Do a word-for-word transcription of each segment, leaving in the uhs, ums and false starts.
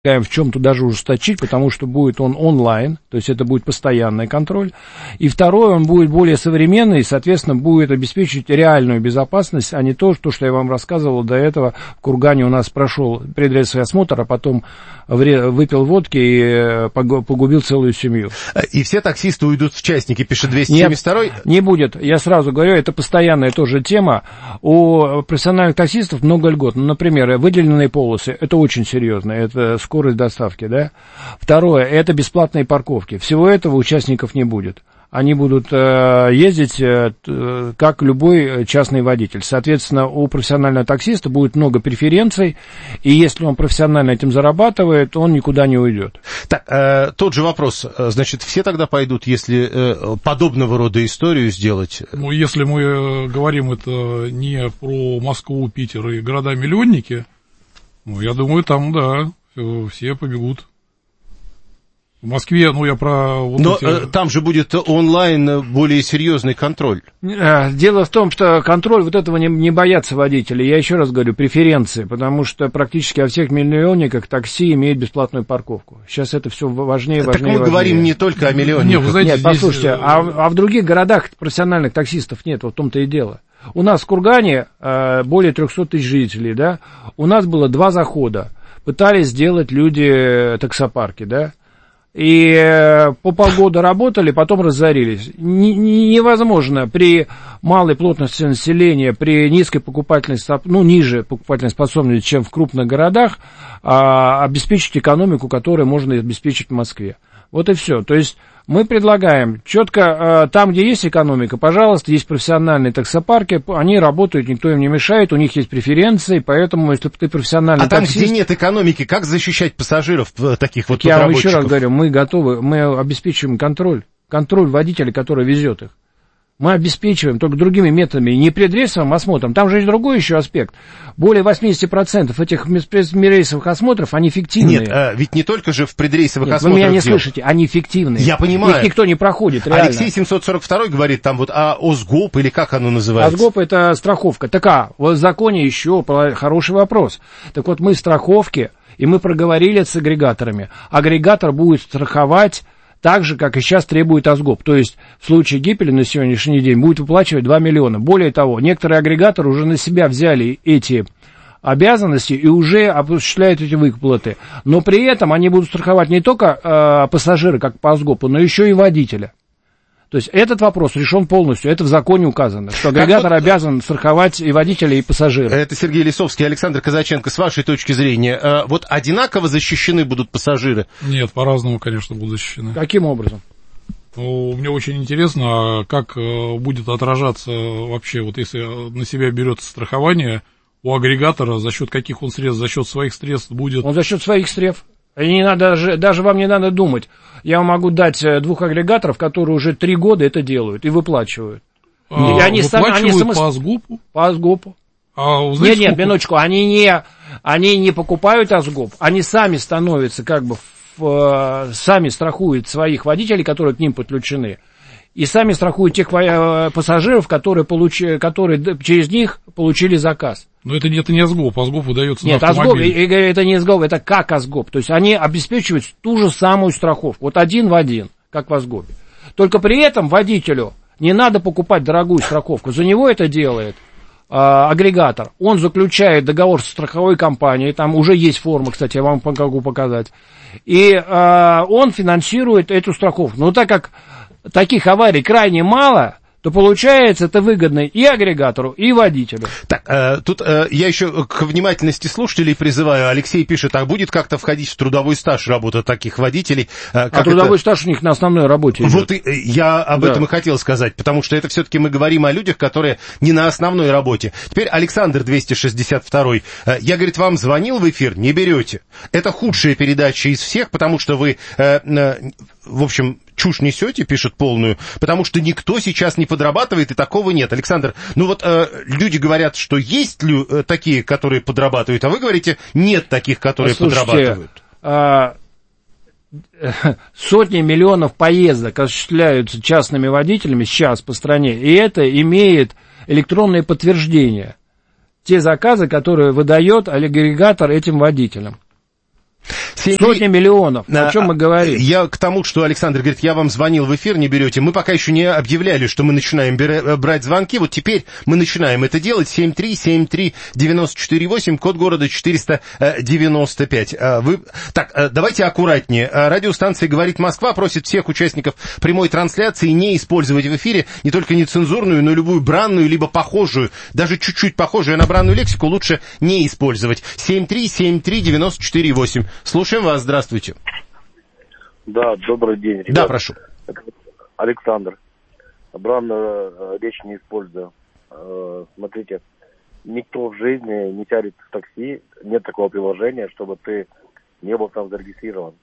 в чем-то даже ужесточить, потому что будет он онлайн, то есть это будет постоянный контроль. И второе, он будет более современный и, соответственно, будет обеспечивать реальную безопасность, а не то, что я вам рассказывал до этого. В Кургане у нас прошел предрейсовый осмотр, а потом выпил водки и погубил целую семью. И все таксисты уйдут в частники, пишет двести семьдесят второй? Нет, не будет. Я сразу говорю, это постоянная тоже тема. У профессиональных таксистов много льгот. Ну, например, выделенные полосы, это очень серьезно, это скорость доставки, да. Второе, это бесплатные парковки. Всего этого участников не будет. Они будут э, ездить э, как любой частный водитель. Соответственно, у профессионального таксиста будет много преференций, и если он профессионально этим зарабатывает, он никуда не уйдет. Так, э, тот же вопрос. Значит, все тогда пойдут, если э, подобного рода историю сделать? Ну, если мы говорим это не про Москву, Питер и города-миллионники, ну, я думаю, там, да, все побегут. В Москве, ну, я про... Вот Но эти... э, там же будет онлайн более серьезный контроль. Дело в том, что контроль, вот этого не, не боятся водители. Я еще раз говорю, преференции, потому что практически во всех миллионниках такси имеют бесплатную парковку. Сейчас это все важнее, важнее, Так мы важнее. говорим не только о миллионниках. Нет, вы знаете, нет, здесь... послушайте, а, а в других городах профессиональных таксистов нет, вот в том-то и дело. У нас в Кургане э, более трехсот тысяч жителей, да, у нас было два захода. Пытались сделать люди таксопарки, да, и по полгода работали, потом разорились. Невозможно при малой плотности населения, при низкой покупательной, ну, ниже покупательной способности, чем в крупных городах, обеспечить экономику, которую можно обеспечить в Москве. Вот и все. То есть мы предлагаем четко, там, где есть экономика, пожалуйста, есть профессиональные таксопарки, они работают, никто им не мешает, у них есть преференции, поэтому, если ты профессиональный а таксист... А там, где нет экономики, как защищать пассажиров таких вот Я вам подработчиков? еще раз говорю, мы готовы, мы обеспечиваем контроль, контроль водителя, который везет их. Мы обеспечиваем только другими методами, не предрейсовым осмотром. Там же есть другой еще аспект. Более восемьдесят процентов этих предрейсовых осмотров, они фиктивные. Нет, а, ведь не только же в предрейсовых Нет, осмотрах. Вы меня не делают. слышите, они фиктивные. Я понимаю. Их никто не проходит, реально. Алексей семьсот сорок два говорит, там вот а ОСГОП, или как оно называется? ОСГОП — это страховка. Так а, вот в законе еще хороший вопрос. Так вот, мы в страховке, и мы проговорили с агрегаторами. Агрегатор будет страховать так же, как и сейчас требует ОСГОП. То есть, в случае гибели на сегодняшний день будет выплачивать два миллиона. Более того, некоторые агрегаторы уже на себя взяли эти обязанности и уже осуществляют эти выплаты. Но при этом они будут страховать не только э, пассажира, как по ОСГОПу, но еще и водителя. То есть, этот вопрос решен полностью. Это в законе указано, что агрегатор вот обязан страховать и водителя, и пассажира. Это Сергей Лисовский, Александр Казаченко. С вашей точки зрения, э, вот одинаково защищены будут пассажиры? Нет, по-разному, конечно, будут защищены. Каким образом? Ну, мне очень интересно, как будет отражаться вообще, вот если на себя берется страхование у агрегатора, за счет каких он средств, за счет своих средств будет... Он за счет своих средств. И не надо, даже, даже вам не надо думать. Я вам могу дать двух агрегаторов, которые уже три года это делают и выплачивают. А, и они выплачивают сами, они самос... по ОСГОПу? По ОСГОПу. А, знаете, нет, нет, сколько... минуточку, они не, они не покупают ОСГОП, они сами становятся как бы, в, сами страхуют своих водителей, которые к ним подключены. И сами страхуют тех пассажиров, которые, получи, которые через них получили заказ. Но это, это не ОСГОП, ОСГОП выдается Нет, на автомобиль. Нет, ОСГОП, это не ОСГОП, это как ОСГОП. То есть они обеспечивают ту же самую страховку. Вот один в один, как в ОСГОПе. Только при этом водителю не надо покупать дорогую страховку. За него это делает э, агрегатор. Он заключает договор с страховой компанией. Там уже есть форма, кстати, я вам могу показать. И э, он финансирует эту страховку. Но так как таких аварий крайне мало, то получается это выгодно и агрегатору, и водителю. Так, э, тут э, я еще к внимательности слушателей призываю. Алексей пишет, а будет как-то входить в трудовой стаж работа таких водителей? Э, а трудовой это... стаж у них на основной работе идет. Вот и, я об да. этом и хотел сказать, потому что это все-таки мы говорим о людях, которые не на основной работе. Теперь Александр двести шестьдесят два. Э, я, говорит, вам звонил в эфир, не берете. Это худшая передача из всех, потому что вы... Э, э, в общем, чушь несете, пишет полную, потому что никто сейчас не подрабатывает, и такого нет. Александр, ну вот э, люди говорят, что есть ли э, такие, которые подрабатывают, а вы говорите, нет таких, которые Слушайте, подрабатывают. А, сотни миллионов поездок осуществляются частными водителями сейчас по стране, и это имеет электронное подтверждение. Те заказы, которые выдает агрегатор этим водителям. Сотни миллионов. О чем мы говорим? Я к тому, что Александр говорит, я вам звонил в эфир, не берете. Мы пока еще не объявляли, что мы начинаем брать звонки. Вот теперь мы начинаем это делать. семь три семь три девять четыре восемь, код города четыреста девяносто пять. Вы... Так, давайте аккуратнее. Радиостанция «Говорит Москва» просит всех участников прямой трансляции не использовать в эфире не только нецензурную, но и любую бранную, либо похожую, даже чуть-чуть похожую на бранную лексику лучше не использовать. семь три семь три девять четыре восемь. Слушаем вас, здравствуйте. Да, добрый день, ребят. Да, прошу. Александр. Бранную речь не использую. Смотрите, никто в жизни не тянет в такси, нет такого приложения, чтобы ты не был там зарегистрирован.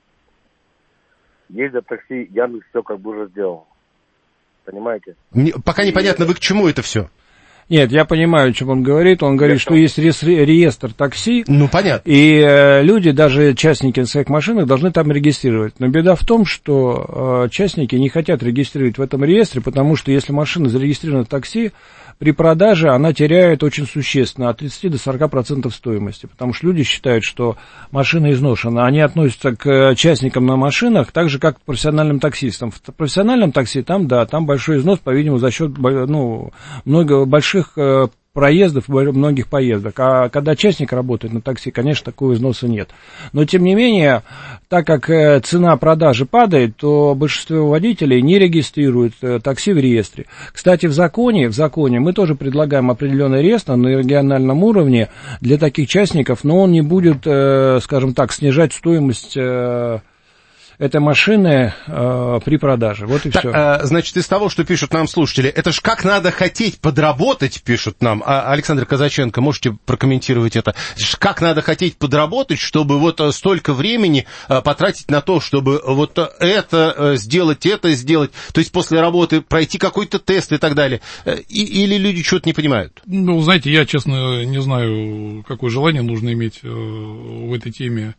Ездят в такси, Яндекс все как бы уже сделал. Понимаете? Не, пока непонятно, вы к чему это все? Нет, я понимаю, о чем он говорит. Он говорит, что есть реестр такси. Ну, понятно. И э, люди, даже частники на своих машинах, должны там регистрировать. Но беда в том, что э, частники не хотят регистрировать в этом реестре, потому что если машина зарегистрирована в такси, при продаже она теряет очень существенно, от тридцати до сорока процентов стоимости. Потому что люди считают, что машина изношена. Они относятся к частникам на машинах так же, как к профессиональным таксистам. В профессиональном такси там, да, там большой износ, по-видимому, за счет, ну, много больших проездов, многих поездок. А когда частник работает на такси, конечно, такого износа нет. Но, тем не менее, так как цена продажи падает, то большинство водителей не регистрируют такси в реестре. Кстати, в законе, в законе мы тоже предлагаем определенный реестр на региональном уровне для таких частников, но он не будет, скажем так, снижать стоимость этой машины э, при продаже. Вот и так, все. А, значит, из того, что пишут нам слушатели, это ж как надо хотеть подработать, пишут нам. А, Александр Казаченко, можете прокомментировать это? Как надо хотеть подработать, чтобы вот столько времени а, потратить на то, чтобы вот это а, сделать, это сделать, то есть после работы пройти какой-то тест и так далее. И, или люди что-то не понимают? Ну, знаете, я, честно, не знаю, какое желание нужно иметь э, в этой теме.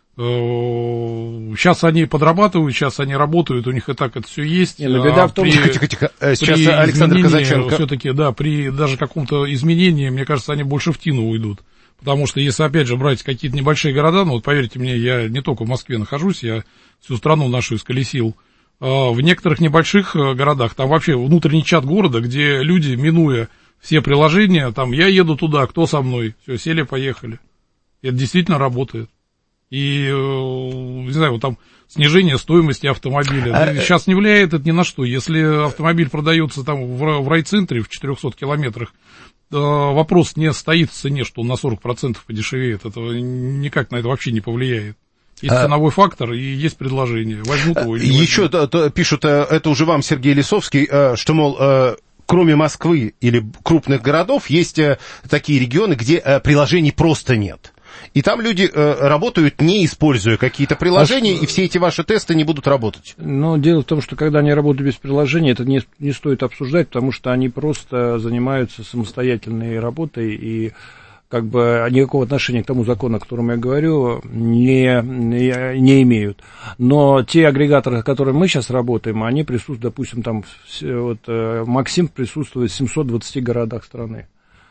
Сейчас они подрабатывают, сейчас они работают, у них и так это все есть. Не, но беда а в том, при, тихо, тихо, тихо. Сейчас Александр Казаченко. Все-таки, да, при даже каком-то изменении, мне кажется, они больше в тину уйдут. Потому что если, опять же, брать какие-то небольшие города, ну вот поверьте мне, я не только в Москве нахожусь, я всю страну нашу исколесил. В некоторых небольших городах, там вообще внутренний чат города, где люди, минуя все приложения, там, я еду туда, кто со мной, все, сели, поехали. Это действительно работает. И, не знаю, вот там снижение стоимости автомобиля. А, сейчас не влияет это ни на что. Если автомобиль продается там в, в райцентре в четырехстах километрах, вопрос не стоит в цене, что он на сорок процентов подешевеет. Это никак на это вообще не повлияет. Есть ценовой фактор и есть предложение. Возьмут его или не возьмут. Еще то, то, пишут, это уже вам, Сергей Лисовский, что, мол, кроме Москвы или крупных городов, есть такие регионы, где приложений просто нет. И там люди э, работают, не используя какие-то приложения, а и все эти ваши тесты не будут работать. Ну, дело в том, что когда они работают без приложения, это не, не стоит обсуждать, потому что они просто занимаются самостоятельной работой, и как бы никакого отношения к тому закону, о котором я говорю, не, не, не имеют. Но те агрегаторы, с которыми мы сейчас работаем, они присутствуют, допустим, там, вот, Максим присутствует в семистах двадцати городах страны.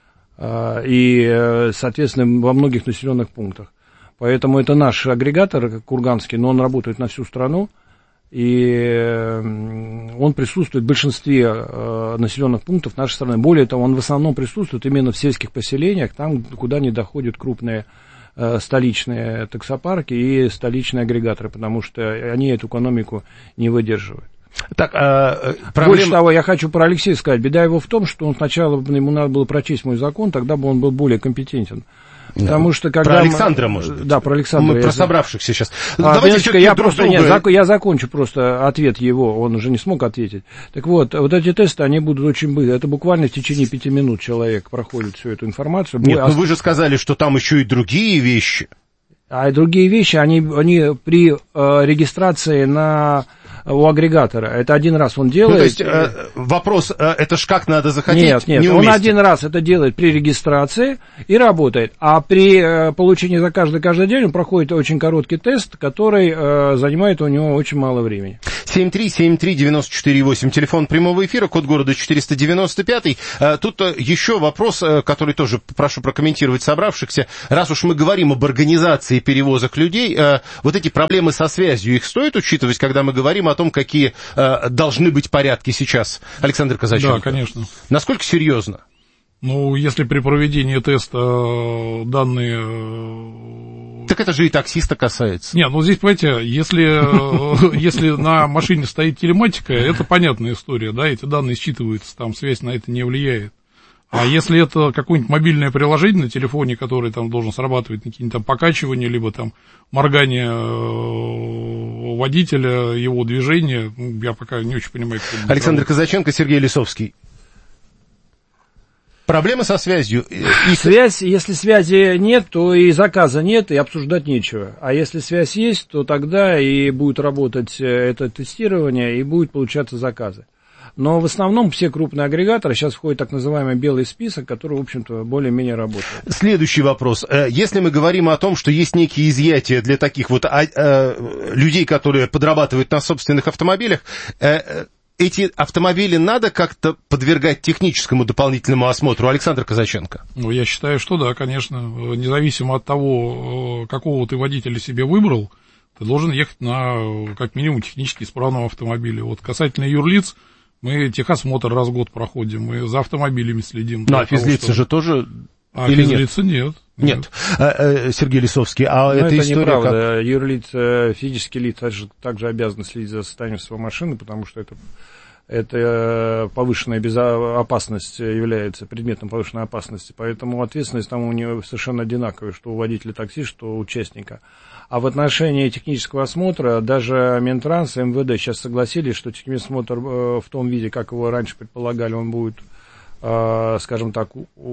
И, соответственно, во многих населенных пунктах. Поэтому это наш агрегатор курганский, но он работает на всю страну, и он присутствует в большинстве населенных пунктов нашей страны. Более того, он в основном присутствует именно в сельских поселениях, там, куда не доходят крупные столичные таксопарки и столичные агрегаторы, потому что они эту экономику не выдерживают. Так, а, проблема... Больше того, я хочу про Алексея сказать. Беда его в том, что он сначала, ему надо было прочесть мой закон, тогда бы он был более компетентен. Потому что когда... Про Александра, мы... может быть. Да, про Александра. Мы я... про собравшихся сейчас. А, Давайте я просто... Друга... Нет, зак... я закончу просто ответ его, он уже не смог ответить. Так вот, вот эти тесты, они будут очень быстро. Это буквально в течение пяти минут человек проходит всю эту информацию. Нет, а... ну вы же сказали, что там еще и другие вещи. А другие вещи, они, они при э, регистрации на... у агрегатора. Это один раз он делает. Ну, то есть э, вопрос, э, это ж как надо захотеть? Нет, нет, не он один раз это делает при регистрации и работает. А при э, получении заказа каждый день он проходит очень короткий тест, который э, занимает у него очень мало времени. семь три семь три девять четыре восемь, телефон прямого эфира, код города четыреста девяносто пять. Тут еще вопрос, который тоже прошу прокомментировать собравшихся. Раз уж мы говорим об организации перевозок людей, вот эти проблемы со связью, их стоит учитывать, когда мы говорим о том, какие должны быть порядки сейчас? Александр Казаченко. Да, конечно. Насколько серьезно? Ну, если при проведении теста данные... Так это же и таксиста касается. Не, ну здесь, понимаете, если, если на машине стоит телематика, это понятная история, да, эти данные считываются, там связь на это не влияет. А если это какое-нибудь мобильное приложение на телефоне, которое там должен срабатывать на какие-нибудь там покачивания, либо там моргание водителя, его движения, ну, я пока не очень понимаю. Александр Казаченко, Сергей Лисовский. Проблемы со связью. И связь, если связи нет, то и заказа нет, и обсуждать нечего. А если связь есть, то тогда и будет работать это тестирование, и будут получаться заказы. Но в основном все крупные агрегаторы сейчас входят в так называемый белый список, который, в общем-то, более-менее работает. Следующий вопрос. Если мы говорим о том, что есть некие изъятия для таких вот а, а, людей, которые подрабатывают на собственных автомобилях, а, эти автомобили надо как-то подвергать техническому дополнительному осмотру? Александр Казаченко. Ну, я считаю, что да, конечно. Независимо от того, какого ты водителя себе выбрал, ты должен ехать на, как минимум, технически исправном автомобиле. Вот касательно юрлиц, мы техосмотр раз в год проходим, мы за автомобилями следим. Ну, а физлицы что... же тоже... А или физлицы нет? Нет. Нет. А, Сергей Лисовский, а это, это история неправда. как... Юрлицы, физические лица также, также обязаны следить за состоянием своей машины, потому что это, это повышенная безопасность является предметом повышенной опасности, поэтому ответственность там у него совершенно одинаковая, что у водителя такси, что у участника. А в отношении технического осмотра даже Минтранс и эм вэ дэ сейчас согласились, что технический осмотр в том виде, как его раньше предполагали, он будет, скажем так,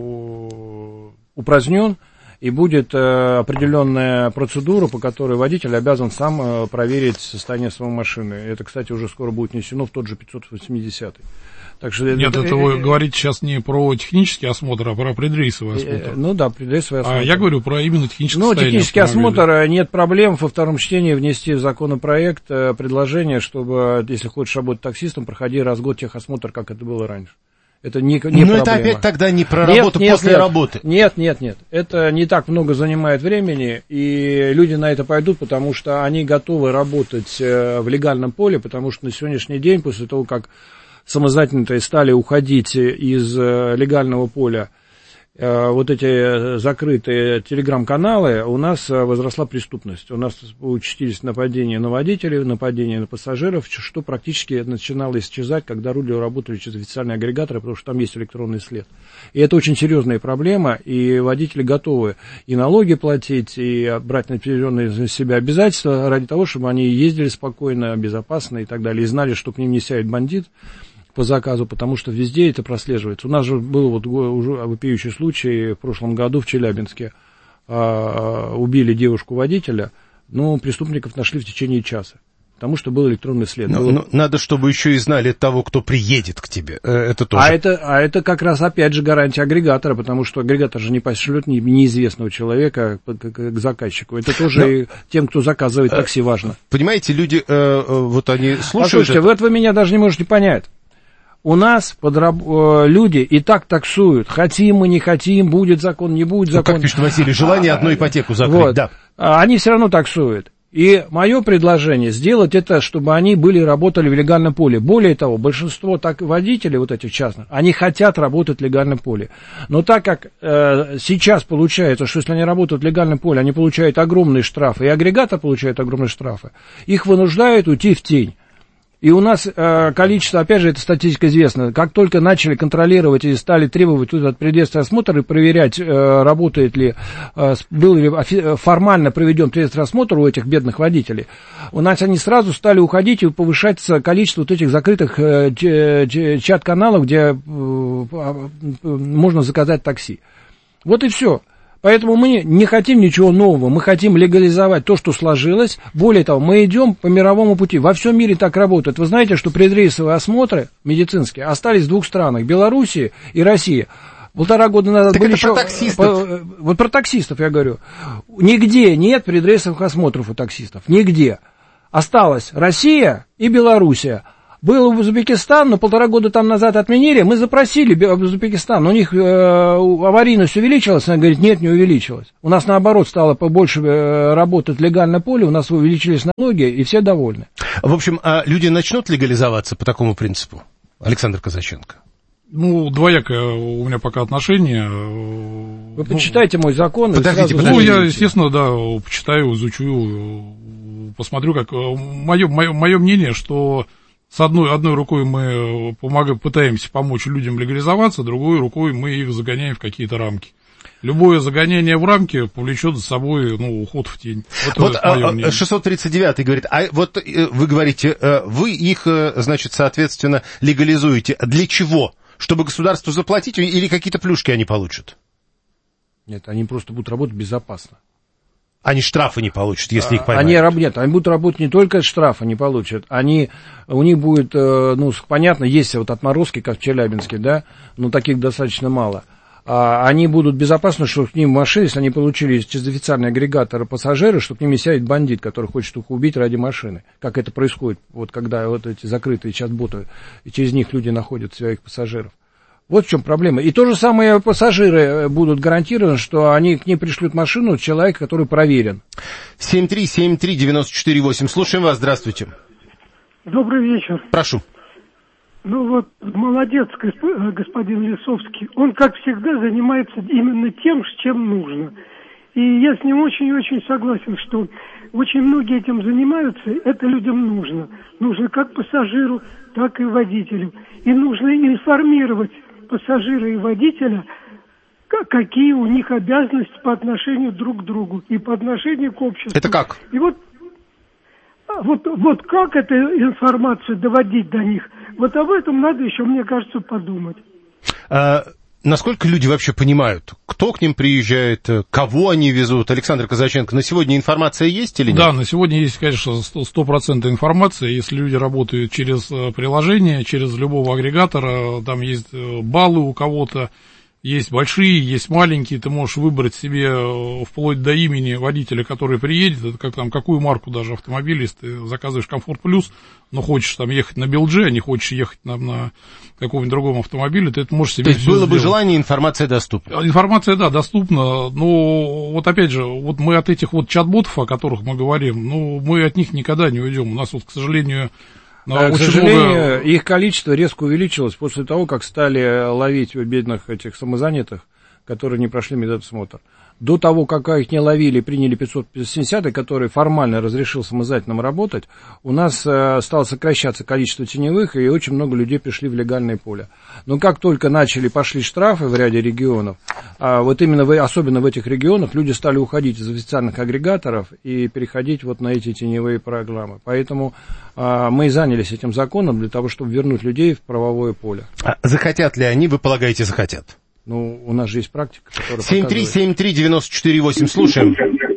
упразднен, и будет определенная процедура, по которой водитель обязан сам проверить состояние своей машины. Это, кстати, уже скоро будет внесено в тот же пятьсот восьмидесятый. Так что Нет, это, это вы говорите сейчас не про технический осмотр, а про предрейсовый осмотр. Ну да, предрейсовый осмотр. А я говорю про именно технический Ну, состояние технический автомобиля. осмотр, нет проблем во втором чтении внести в законопроект предложение, чтобы, если хочешь работать таксистом, проходи раз в год техосмотр, как это было раньше. Это не, не Но проблема. это опять тогда не про нет, работу нет, после нет, работы. Нет, нет, нет. Это не так много занимает времени, и люди на это пойдут, потому что они готовы работать в легальном поле, потому что на сегодняшний день, после того, как самостоятельно стали уходить из легального поля вот эти закрытые телеграм-каналы, у нас возросла преступность. У нас участились нападения на водителей, нападения на пассажиров, что практически начинало исчезать, когда рулили работали через официальные агрегаторы, потому что там есть электронный след. И это очень серьезная проблема, и водители готовы и налоги платить, и брать на определенные себя обязательства ради того, чтобы они ездили спокойно, безопасно и так далее, и знали, что к ним не сядет бандит по заказу, потому что везде это прослеживается. У нас же был вот уже вопиющий случай в прошлом году в Челябинске. А, убили девушку-водителя, но преступников нашли в течение часа, потому что был электронный след. Но, был... но надо, чтобы еще и знали того, кто приедет к тебе. Это тоже. А это, а это как раз опять же гарантия агрегатора, потому что агрегатор же не пошлет неизвестного человека к, к, к заказчику. Это тоже но... и тем, кто заказывает такси, важно. Понимаете, люди, э, вот они слушают... Послушайте, это... вот вы меня даже не можете понять. У нас подраб... люди и так таксуют. Хотим мы, не хотим, будет закон, не будет закон. Ну, как пишет Василий, желание одну ипотеку закрыть, вот. Да. Они все равно таксуют. И мое предложение сделать это, чтобы они были, работали в легальном поле. Более того, большинство так, водителей вот этих частных, они хотят работать в легальном поле. Но так как э, сейчас получается, что если они работают в легальном поле, они получают огромные штрафы, и агрегатор получает огромные штрафы, их вынуждают уйти в тень. И у нас э, количество, опять же, эта статистика известна, как только начали контролировать и стали требовать этот предварительный осмотр и проверять, э, работает ли, э, был ли формально проведен предварительный осмотр у этих бедных водителей, у нас они сразу стали уходить и повышаться количество вот этих закрытых э, чат-каналов, где э, можно заказать такси. Вот и все. Поэтому мы не хотим ничего нового, мы хотим легализовать то, что сложилось. Более того, мы идем по мировому пути. Во всем мире так работает. Вы знаете, что предрейсовые осмотры медицинские остались в двух странах, Белоруссии и России. Полтора года назад так были это еще... про таксистов. По, вот про таксистов я говорю. Нигде нет предрейсовых осмотров у таксистов. Нигде. Осталась Россия и Белоруссия. Был Узбекистан, но полтора года там назад отменили. Мы запросили Узбекистан, у них э, аварийность увеличилась. Она говорит, нет, не увеличилась. У нас, наоборот, стало побольше э, работать легально поле, у нас увеличились налоги, и все довольны. В общем, а люди начнут легализоваться по такому принципу? Александр Казаченко. Ну, двоякое у меня пока отношение. Вы почитайте ну, мой закон. Подождите, подождите. Ну, я, естественно, да, почитаю, изучу, посмотрю, как... Мое, мое, мое мнение, что... С одной, одной рукой мы помогаем, пытаемся помочь людям легализоваться, другой рукой мы их загоняем в какие-то рамки. Любое загоняние в рамки повлечет за собой, ну, уход в тень. Это вот а, шестьсот тридцать девятый говорит, а вот вы говорите, вы их, значит, соответственно, легализуете. Для чего? Чтобы государству заплатить или какие-то плюшки они получат? Нет, они просто будут работать безопасно. Они штрафы не получат, если их поймают. Они, нет, они будут работать не только штрафы не получат, они, у них будет, ну, понятно, есть вот отморозки, как в Челябинске, да, но таких достаточно мало. А они будут безопасны, что к ним в машине, если они получили через официальный агрегатор пассажиры, что к ним сядет бандит, который хочет их убить ради машины. Как это происходит, вот когда вот эти закрытые чат-боты, и через них люди находят своих пассажиров. Вот в чем проблема. И то же самое пассажиры будут гарантированы, что они к ним пришлют машину человека, который проверен. семь три семь три девять четыре восемь. Слушаем вас, здравствуйте. Добрый вечер. Прошу. Ну вот, молодец господин Лисовский. Он, как всегда, занимается именно тем, с чем нужно. И я с ним очень-очень согласен, что очень многие этим занимаются, это людям нужно. Нужно как пассажиру, так и водителю. И нужно информировать пассажира и водителя, какие у них обязанности по отношению друг к другу и по отношению к обществу. Это как? И вот, вот, вот как эту информацию доводить до них, вот об этом надо еще, мне кажется, подумать. А, насколько люди вообще понимают, кто к ним приезжает, кого они везут? Александр Казаченко, на сегодня информация есть или нет? Да, на сегодня есть, конечно, сто процентов информация. Если люди работают через приложение, через любого агрегатора, там есть баллы у кого-то, есть большие, есть маленькие, ты можешь выбрать себе вплоть до имени водителя, который приедет, это как там, какую марку даже автомобиля, если ты заказываешь Комфорт Плюс, но хочешь там ехать на Белджи, а не хочешь ехать на, на каком-нибудь другом автомобиле, ты это можешь себе. То есть было сделать. бы желание, информация доступна? Информация, да, доступна, но вот опять же, вот мы от этих вот чат-ботов, о которых мы говорим, ну, мы от них никогда не уйдем. У нас вот, к сожалению... А, к сожалению, много... их количество резко увеличилось после того, как стали ловить бедных этих самозанятых, которые не прошли медосмотр. До того, как их не ловили, приняли пятьсот семидесятый, который формально разрешил самозанятым работать, у нас э, стало сокращаться количество теневых, и очень много людей пришли в легальное поле. Но как только начали, пошли штрафы в ряде регионов, а вот именно, в, особенно в этих регионах, люди стали уходить из официальных агрегаторов и переходить вот на эти теневые программы. Поэтому э, мы и занялись этим законом для того, чтобы вернуть людей в правовое поле. А захотят ли они, вы полагаете, захотят? Ну, у нас же есть практика, которая семь три семь три девять четыре восемь, слушаем.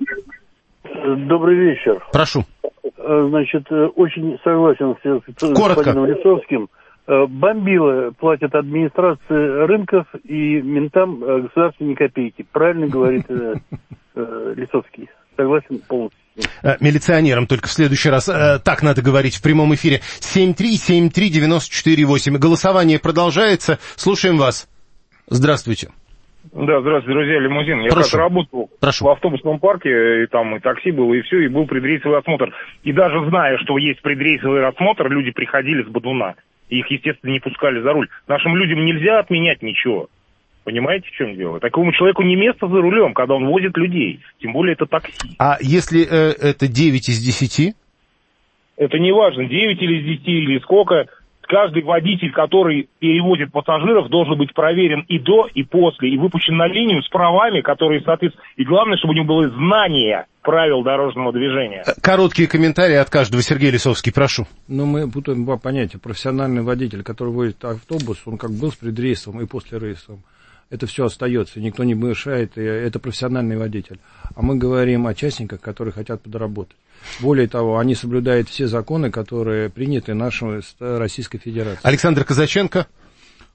Добрый вечер. Прошу. Значит, очень согласен с Коротко. господином Лисовским. Бомбилы платят администрации рынков и ментам государства ни копейки. Правильно говорит Лисовский. Согласен полностью. Милиционерам только в следующий раз. Так надо говорить в прямом эфире. семь три семь три девять четыре восемь. Голосование продолжается. Слушаем вас. Здравствуйте. Да, здравствуйте, друзья, лимузин. Я Прошу. как работал Прошу. в автобусном парке, и там и такси было, и все, и был предрейсовый осмотр. И даже зная, что есть предрейсовый осмотр, люди приходили с бодуна. И их, естественно, не пускали за руль. Нашим людям нельзя отменять ничего. Понимаете, в чем дело? Такому человеку не место за рулем, когда он возит людей. Тем более это такси. А если э, это девять из десяти? Это не важно, девять или из десяти, или сколько. Каждый водитель, который перевозит пассажиров, должен быть проверен и до, и после, и выпущен на линию с правами, которые соответствуют. И главное, чтобы у него было знание правил дорожного движения. Короткие комментарии от каждого. Сергей Лисовский, прошу. Ну, мы путаем два понятия. Профессиональный водитель, который водит автобус, он как был с предрейсовым и после рейсовым. Это все остается, никто не мешает, и это профессиональный водитель. А мы говорим о частниках, которые хотят подработать. Более того, они соблюдают все законы, которые приняты нашей Российской Федерацией. Александр Казаченко.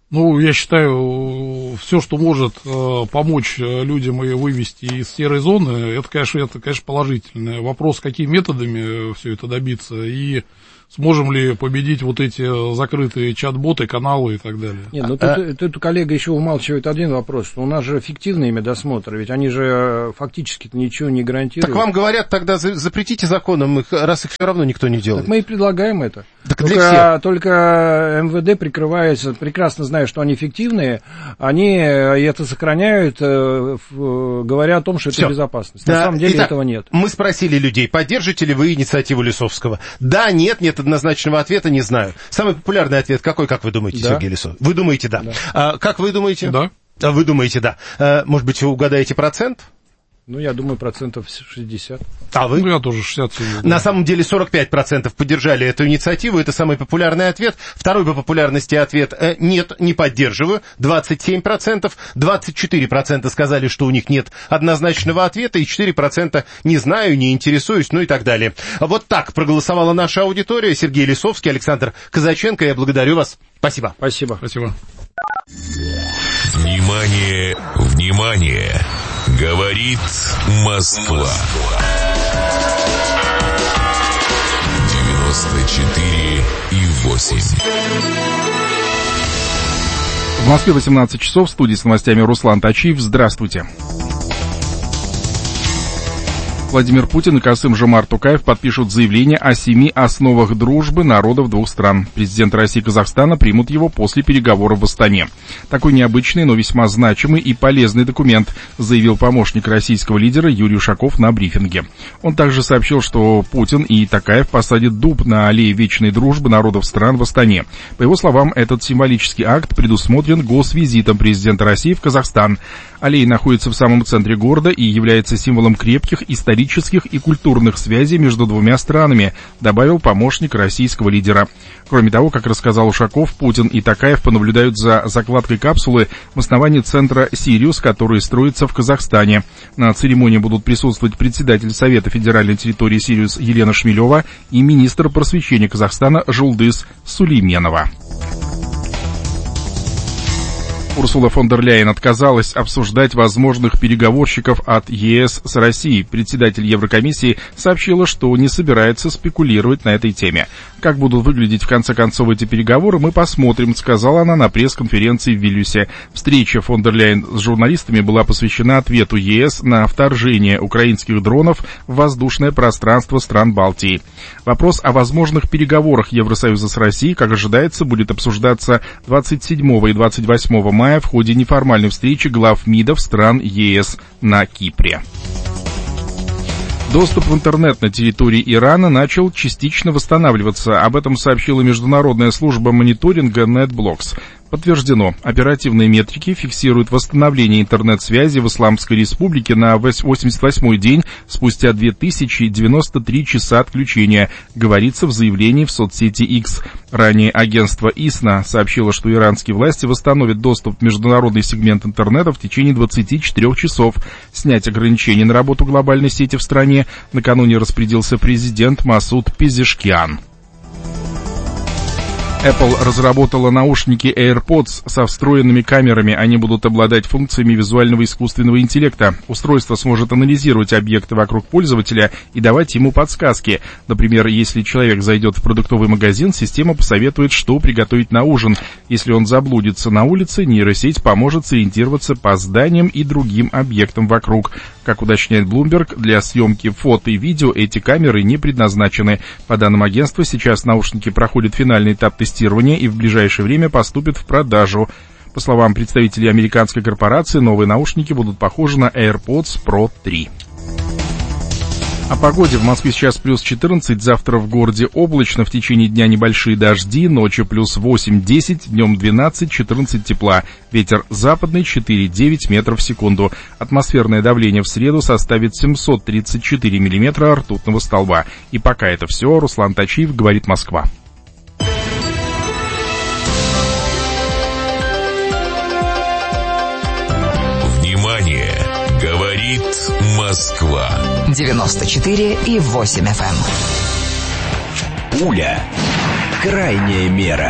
Ну, я считаю, все, что может э, помочь людям и вывести из серой зоны, это, конечно, это, конечно, положительное. Вопрос, какими методами все это добиться, и сможем ли победить вот эти закрытые чат-боты, каналы и так далее. Нет, ну тут, а... тут коллега еще умалчивает один вопрос, что у нас же фиктивные медосмотры, ведь они же фактически-то ничего не гарантируют. Так вам говорят, тогда запретите законом, их, раз их все равно никто не делает. Так мы и предлагаем это. Так только, для всех. Только эм вэ дэ прикрывается, прекрасно зная, что они фиктивные, они это сохраняют, говоря о том, что это Всё. Безопасность. Да. На самом деле Итак, этого нет. Мы спросили людей, поддержите ли вы инициативу Лисовского. Да, нет, нет однозначного ответа, не знаю. Самый популярный ответ какой, как вы думаете, да. Сергей Лисов? Вы думаете, да. да. А, как вы думаете? Да. А вы думаете, да. А, может быть, вы угадаете процент? Ну, я думаю, процентов шестьдесят. А вы? Ну, я тоже шестьдесят. Да. На самом деле сорок пять процентов поддержали эту инициативу, это самый популярный ответ. Второй по популярности ответ э, нет, не поддерживаю, двадцать семь процентов. двадцать четыре процента сказали, что у них нет однозначного ответа, и четыре процента не знаю, не интересуюсь, ну и так далее. Вот так проголосовала наша аудитория. Сергей Лисовский, Александр Казаченко, я благодарю вас. Спасибо. Спасибо. Спасибо. Внимание, внимание! Говорит Москва. девяносто четыре и восемь. В Москве восемнадцать часов, в студии с новостями Руслан Тачиев. Здравствуйте. Владимир Путин и Касым-Жомарт Токаев подпишут заявление о семи основах дружбы народов двух стран. Президент России и Казахстана примут его после переговоров в Астане. Такой необычный, но весьма значимый и полезный документ, заявил помощник российского лидера Юрий Ушаков на брифинге. Он также сообщил, что Путин и Токаев посадят дуб на аллее вечной дружбы народов стран в Астане. По его словам, этот символический акт предусмотрен госвизитом президента России в Казахстан. Аллея находится в самом центре города и является символом крепких исторических и культурных связей между двумя странами, добавил помощник российского лидера. Кроме того, как рассказал Ушаков, Путин и Токаев понаблюдают за закладкой капсулы в основании центра «Сириус», который строится в Казахстане. На церемонии будут присутствовать председатель Совета федеральной территории «Сириус» Елена Шмелева и министр просвещения Казахстана Жулдыз Сулейменова. Урсула фон дер Ляйен отказалась обсуждать возможных переговорщиков от ЕС с Россией. Председатель Еврокомиссии сообщила, что не собирается спекулировать на этой теме. Как будут выглядеть в конце концов эти переговоры, мы посмотрим, сказала она на пресс-конференции в Вильнюсе. Встреча фон дер Ляйен с журналистами была посвящена ответу ЕС на вторжение украинских дронов в воздушное пространство стран Балтии. Вопрос о возможных переговорах Евросоюза с Россией, как ожидается, будет обсуждаться двадцать седьмого и двадцать восьмого мая в ходе неформальной встречи глав МИДов стран ЕС на Кипре. Доступ в интернет на территории Ирана начал частично восстанавливаться. Об этом сообщила международная служба мониторинга NetBlocks. Подтверждено, оперативные метрики фиксируют восстановление интернет-связи в Исламской Республике на восемьдесят восьмой день спустя две тысячи девяносто три часа отключения, говорится в заявлении в соцсети X. Ранее агентство ИСНА сообщило, что иранские власти восстановят доступ в международный сегмент интернета в течение двадцати четырёх часов. Снять ограничения на работу глобальной сети в стране накануне распорядился президент Масуд Пезешкиан. Apple разработала наушники AirPods со встроенными камерами. Они будут обладать функциями визуального искусственного интеллекта. Устройство сможет анализировать объекты вокруг пользователя и давать ему подсказки. Например, если человек зайдет в продуктовый магазин, система посоветует, что приготовить на ужин. Если он заблудится на улице, нейросеть поможет сориентироваться по зданиям и другим объектам вокруг. Как уточняет Bloomberg, для съемки фото и видео эти камеры не предназначены. По данным агентства, сейчас наушники проходят финальный этап тестирования и в ближайшее время поступят в продажу. По словам представителей американской корпорации, новые наушники будут похожи на AirPods Pro три. О погоде. В Москве сейчас плюс четырнадцать, завтра в городе облачно, в течение дня небольшие дожди, ночью плюс восемь-десять, днем двенадцать-четырнадцать тепла. Ветер западный четыре-девять метров в секунду. Атмосферное давление в среду составит семьсот тридцать четыре миллиметра ртутного столба. И пока это все. Руслан Тачиев, говорит Москва. Внимание! Говорит Москва. девяносто четыре и восемь эф эм. Пуля. Крайняя мера.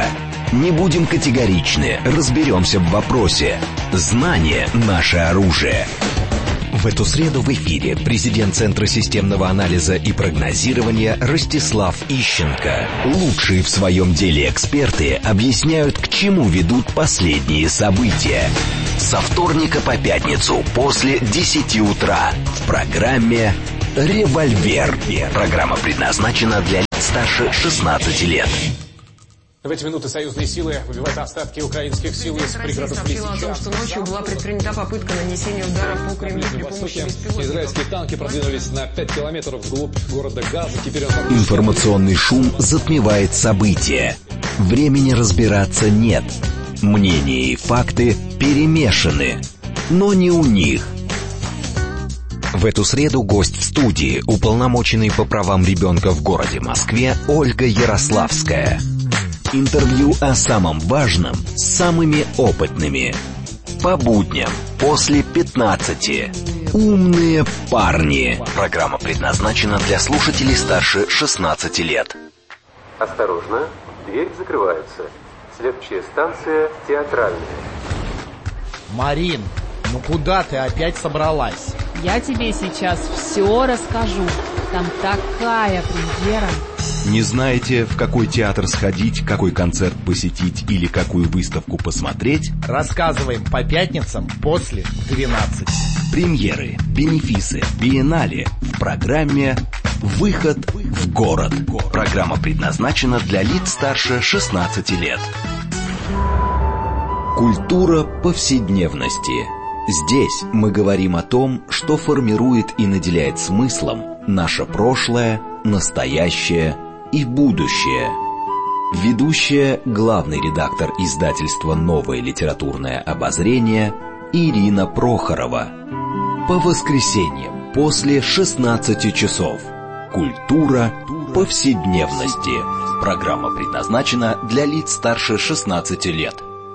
Не будем категоричны, разберемся в вопросе. Знание – наше оружие. В эту среду в эфире президент Центра системного анализа и прогнозирования Ростислав Ищенко. Лучшие в своем деле эксперты объясняют, к чему ведут последние события. Со вторника по пятницу после десяти утра в программе «Револьвер». Программа предназначена для лиц старше шестнадцати лет. В эти минуты союзные силы выбивают остатки украинских сил из пригородов Лисичанска. Россия сообщила о том, что ночью была предпринята попытка нанесения удара по Кремлю при помощи беспилотников. Израильские танки продвинулись на пять километров вглубь города Газа. Теперь он... Информационный шум затмевает события. Времени разбираться нет. Мнения и факты перемешаны. Но не у них. В эту среду гость в студии, уполномоченный по правам ребенка в городе Москве Ольга Ярославская. Интервью о самом важном с самыми опытными. По будням после пятнадцати. Умные парни. Программа предназначена для слушателей старше шестнадцати лет. Осторожно, дверь закрывается. Следующая станция театральная. Марин, ну куда ты опять собралась? Я тебе сейчас все расскажу. Там такая премьера. Не знаете, в какой театр сходить, какой концерт посетить или какую выставку посмотреть? Рассказываем по пятницам после двенадцати. Премьеры, бенефисы, биеннале в программе «Выход в город». Программа предназначена для лиц старше шестнадцати лет. Культура повседневности. Здесь мы говорим о том, что формирует и наделяет смыслом наше прошлое, настоящее и будущее. Ведущая, главный редактор издательства «Новое литературное обозрение» Ирина Прохорова. По воскресеньям после шестнадцати часов. Культура повседневности. Программа предназначена для лиц старше шестнадцати лет.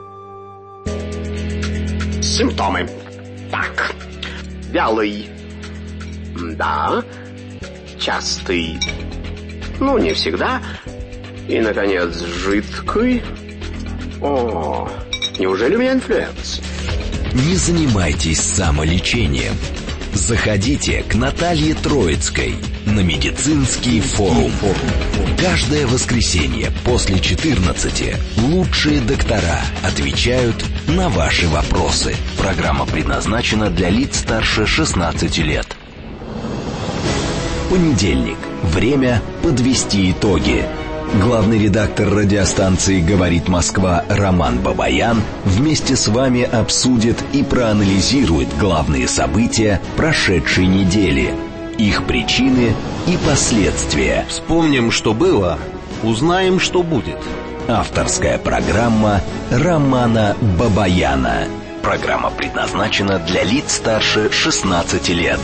Симптомы. Так. Вялый. Да. Частый. Ну, не всегда. И, наконец, жидкий. О, неужели у меня инфлюенс? Не занимайтесь самолечением. Заходите к Наталье Троицкой на медицинский форум. Каждое воскресенье после четырнадцати лучшие доктора отвечают на ваши вопросы. Программа предназначена для лиц старше шестнадцати лет. Понедельник. Время подвести итоги. Главный редактор радиостанции «Говорит Москва» Роман Бабаян вместе с вами обсудит и проанализирует главные события прошедшей недели, их причины и последствия. Вспомним, что было, узнаем, что будет. Авторская программа Романа Бабаяна. Программа предназначена для лиц старше шестнадцати лет.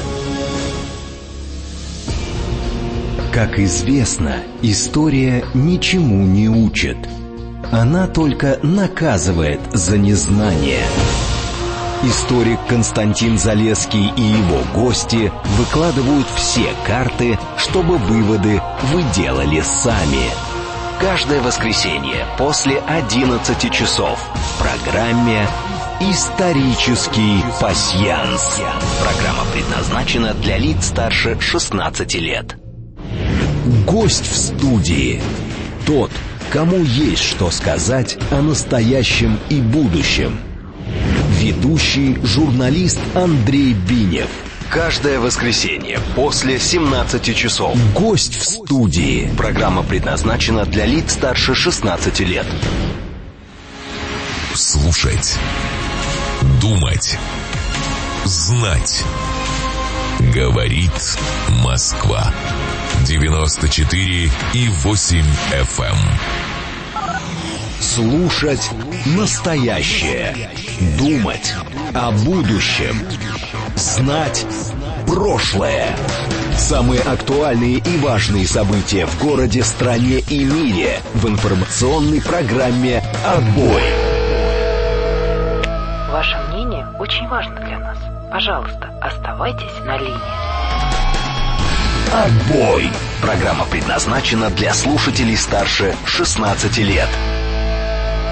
Как известно, история ничему не учит. Она только наказывает за незнание. Историк Константин Залесский и его гости выкладывают все карты, чтобы выводы вы делали сами. Каждое воскресенье после одиннадцати часов в программе «Исторический пасьянс». Программа предназначена для лиц старше шестнадцати лет. Гость в студии. Тот, кому есть что сказать о настоящем и будущем. Ведущий журналист Андрей Бинев. Каждое воскресенье после семнадцати часов. Гость в студии. Программа предназначена для лиц старше шестнадцати лет. Слушать. Думать. Знать. Говорит Москва. девяносто четыре и восемь эф эм. Слушать настоящее. Думать о будущем. Знать прошлое. Самые актуальные и важные события в городе, стране и мире в информационной программе «Отбой». Ваше мнение очень важно для нас. Пожалуйста, оставайтесь на линии. «Отбой». Программа предназначена для слушателей старше шестнадцати лет.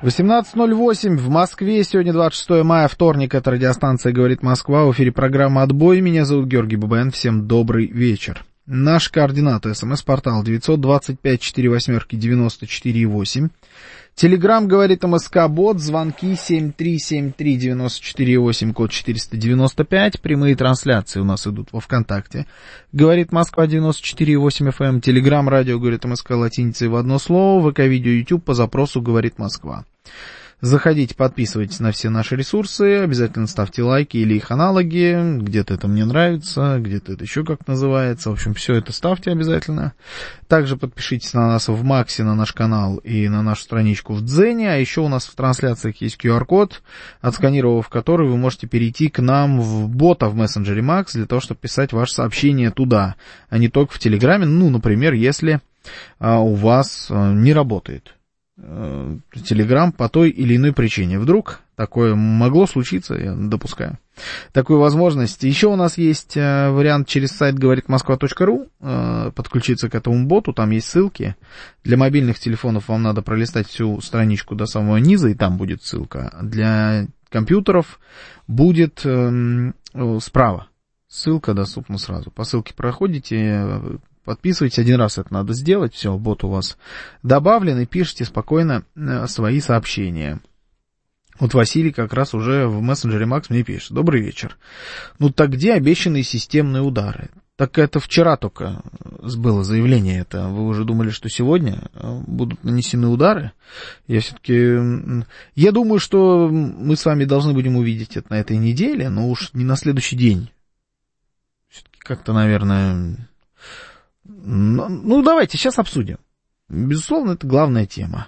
восемнадцать ноль восемь в Москве, сегодня двадцать шестое мая, вторник, это радиостанция «Говорит Москва», в эфире программа «Отбой», меня зовут Георгий Бабаян, всем добрый вечер. Наш координаты: смс-портал девятьсот двадцать пять четыре восьмерки девяносто четыре восемь, Телеграм «Говорит МСК», бот, звонки семь три семь три девяносто четыре восемь, код четыреста девяносто пять, прямые трансляции у нас идут во ВКонтакте. «Говорит Москва» девяносто четыре восемь эф эм, Телеграм, радио «Говорит МСК» латиницей в одно слово, ВК-видео, YouTube по запросу «Говорит Москва». Заходите, подписывайтесь на все наши ресурсы, обязательно ставьте лайки или их аналоги, где-то это мне нравится, где-то это еще как называется, в общем, все это ставьте обязательно. Также подпишитесь на нас в Максе, на наш канал и на нашу страничку в Дзене, а еще у нас в трансляциях есть ку ар-код, отсканировав который вы можете перейти к нам в бота в мессенджере Макс для того, чтобы писать ваше сообщение туда, а не только в Телеграме, ну, например, если а, у вас а, не работает Телеграм по той или иной причине. Вдруг такое могло случиться, я допускаю такую возможность. Еще у нас есть вариант через сайт говорит москва точка ру подключиться к этому боту, там есть ссылки. Для мобильных телефонов вам надо пролистать всю страничку до самого низа, и там будет ссылка. Для компьютеров будет э, справа ссылка доступна сразу. По ссылке проходите, подписывайтесь, один раз это надо сделать, все, бот у вас добавлен, и пишите спокойно свои сообщения. Вот Василий как раз уже в мессенджере Макс мне пишет: добрый вечер. Ну так где обещанные системные удары? Так это вчера только было заявление это. Вы уже думали, что сегодня будут нанесены удары? Я все-таки... Я думаю, что мы с вами должны будем увидеть это на этой неделе, но уж не на следующий день. Все-таки как-то, наверное... Ну, давайте сейчас обсудим. Безусловно, это главная тема.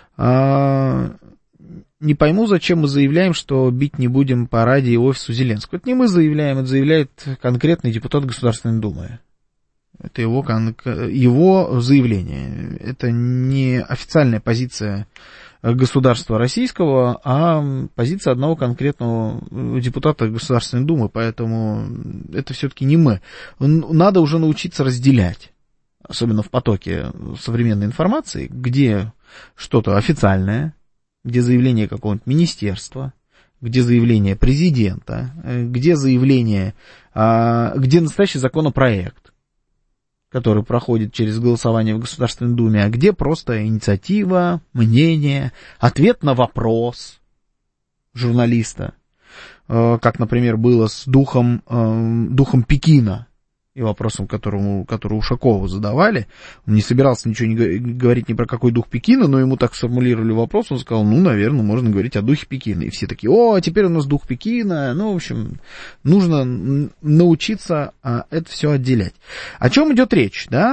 А, не пойму, зачем мы заявляем, что бить не будем по Раде и офису Зеленского. Это не мы заявляем, это заявляет конкретный депутат Государственной Думы. Это его, его заявление. Это не официальная позиция государства российского, а позиция одного конкретного депутата Государственной Думы, поэтому это все-таки не мы. Надо уже научиться разделять, особенно в потоке современной информации, где что-то официальное, где заявление какого-нибудь министерства, где заявление президента, где заявление, где настоящий законопроект, который проходит через голосование в Государственной Думе, а где просто инициатива, мнение, ответ на вопрос журналиста, как, например, было с духом, духом Пекина и вопросом, которому, который Ушакову задавали. Он не собирался ничего не говорить ни про какой дух Пекина, но ему так сформулировали вопрос, он сказал: ну, наверное, можно говорить о духе Пекина. И все такие: о, теперь у нас дух Пекина. Ну, в общем, нужно научиться а, это все отделять. О чем идет речь, да?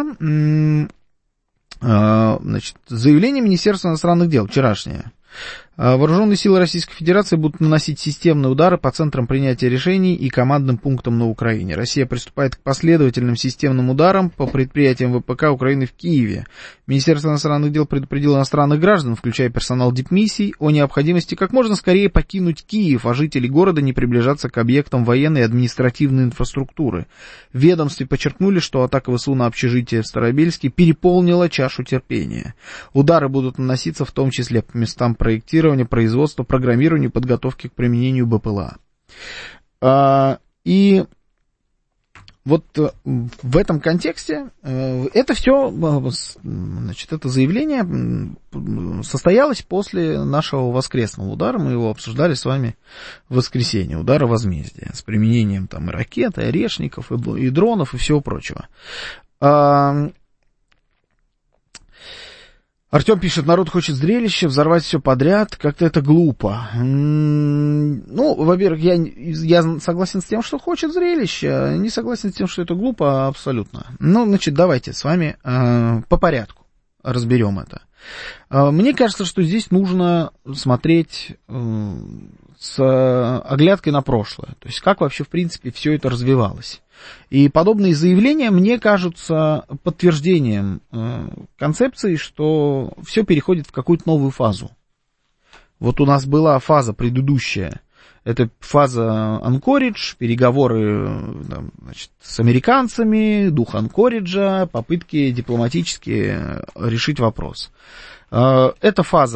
А, значит, заявление Министерства иностранных дел вчерашнее. Вооруженные силы Российской Федерации будут наносить системные удары по центрам принятия решений и командным пунктам на Украине. Россия приступает к последовательным системным ударам по предприятиям ВПК Украины в Киеве. Министерство иностранных дел предупредило иностранных граждан, включая персонал дипмиссий, о необходимости как можно скорее покинуть Киев, а жители города не приближаться к объектам военной и административной инфраструктуры. В ведомстве подчеркнули, что атака ВСУ на общежитие в Старобельске переполнила чашу терпения. Удары будут наноситься в том числе по местам проектирования, производства, программирования, подготовки к применению БПЛА. А, и вот в этом контексте это все, значит, это заявление состоялось после нашего воскресного удара. Мы его обсуждали с вами в воскресенье. Удара возмездия с применением там и ракет, и орешников, и, и дронов, и всего прочего. А, Артем пишет: народ хочет зрелища, взорвать все подряд, как-то это глупо. Ну, во-первых, я, я согласен с тем, что хочет зрелища, не согласен с тем, что это глупо, абсолютно. Ну, значит, давайте с вами э, по порядку разберем это. Э, мне кажется, что здесь нужно смотреть э, с оглядкой на прошлое, то есть как вообще, в принципе, все это развивалось. И подобные заявления мне кажутся подтверждением э, концепции, что все переходит в какую-то новую фазу. Вот у нас была фаза предыдущая, это фаза Анкоридж, переговоры там, значит, с американцами, дух Анкориджа, попытки дипломатически решить вопрос. Э, эта фаза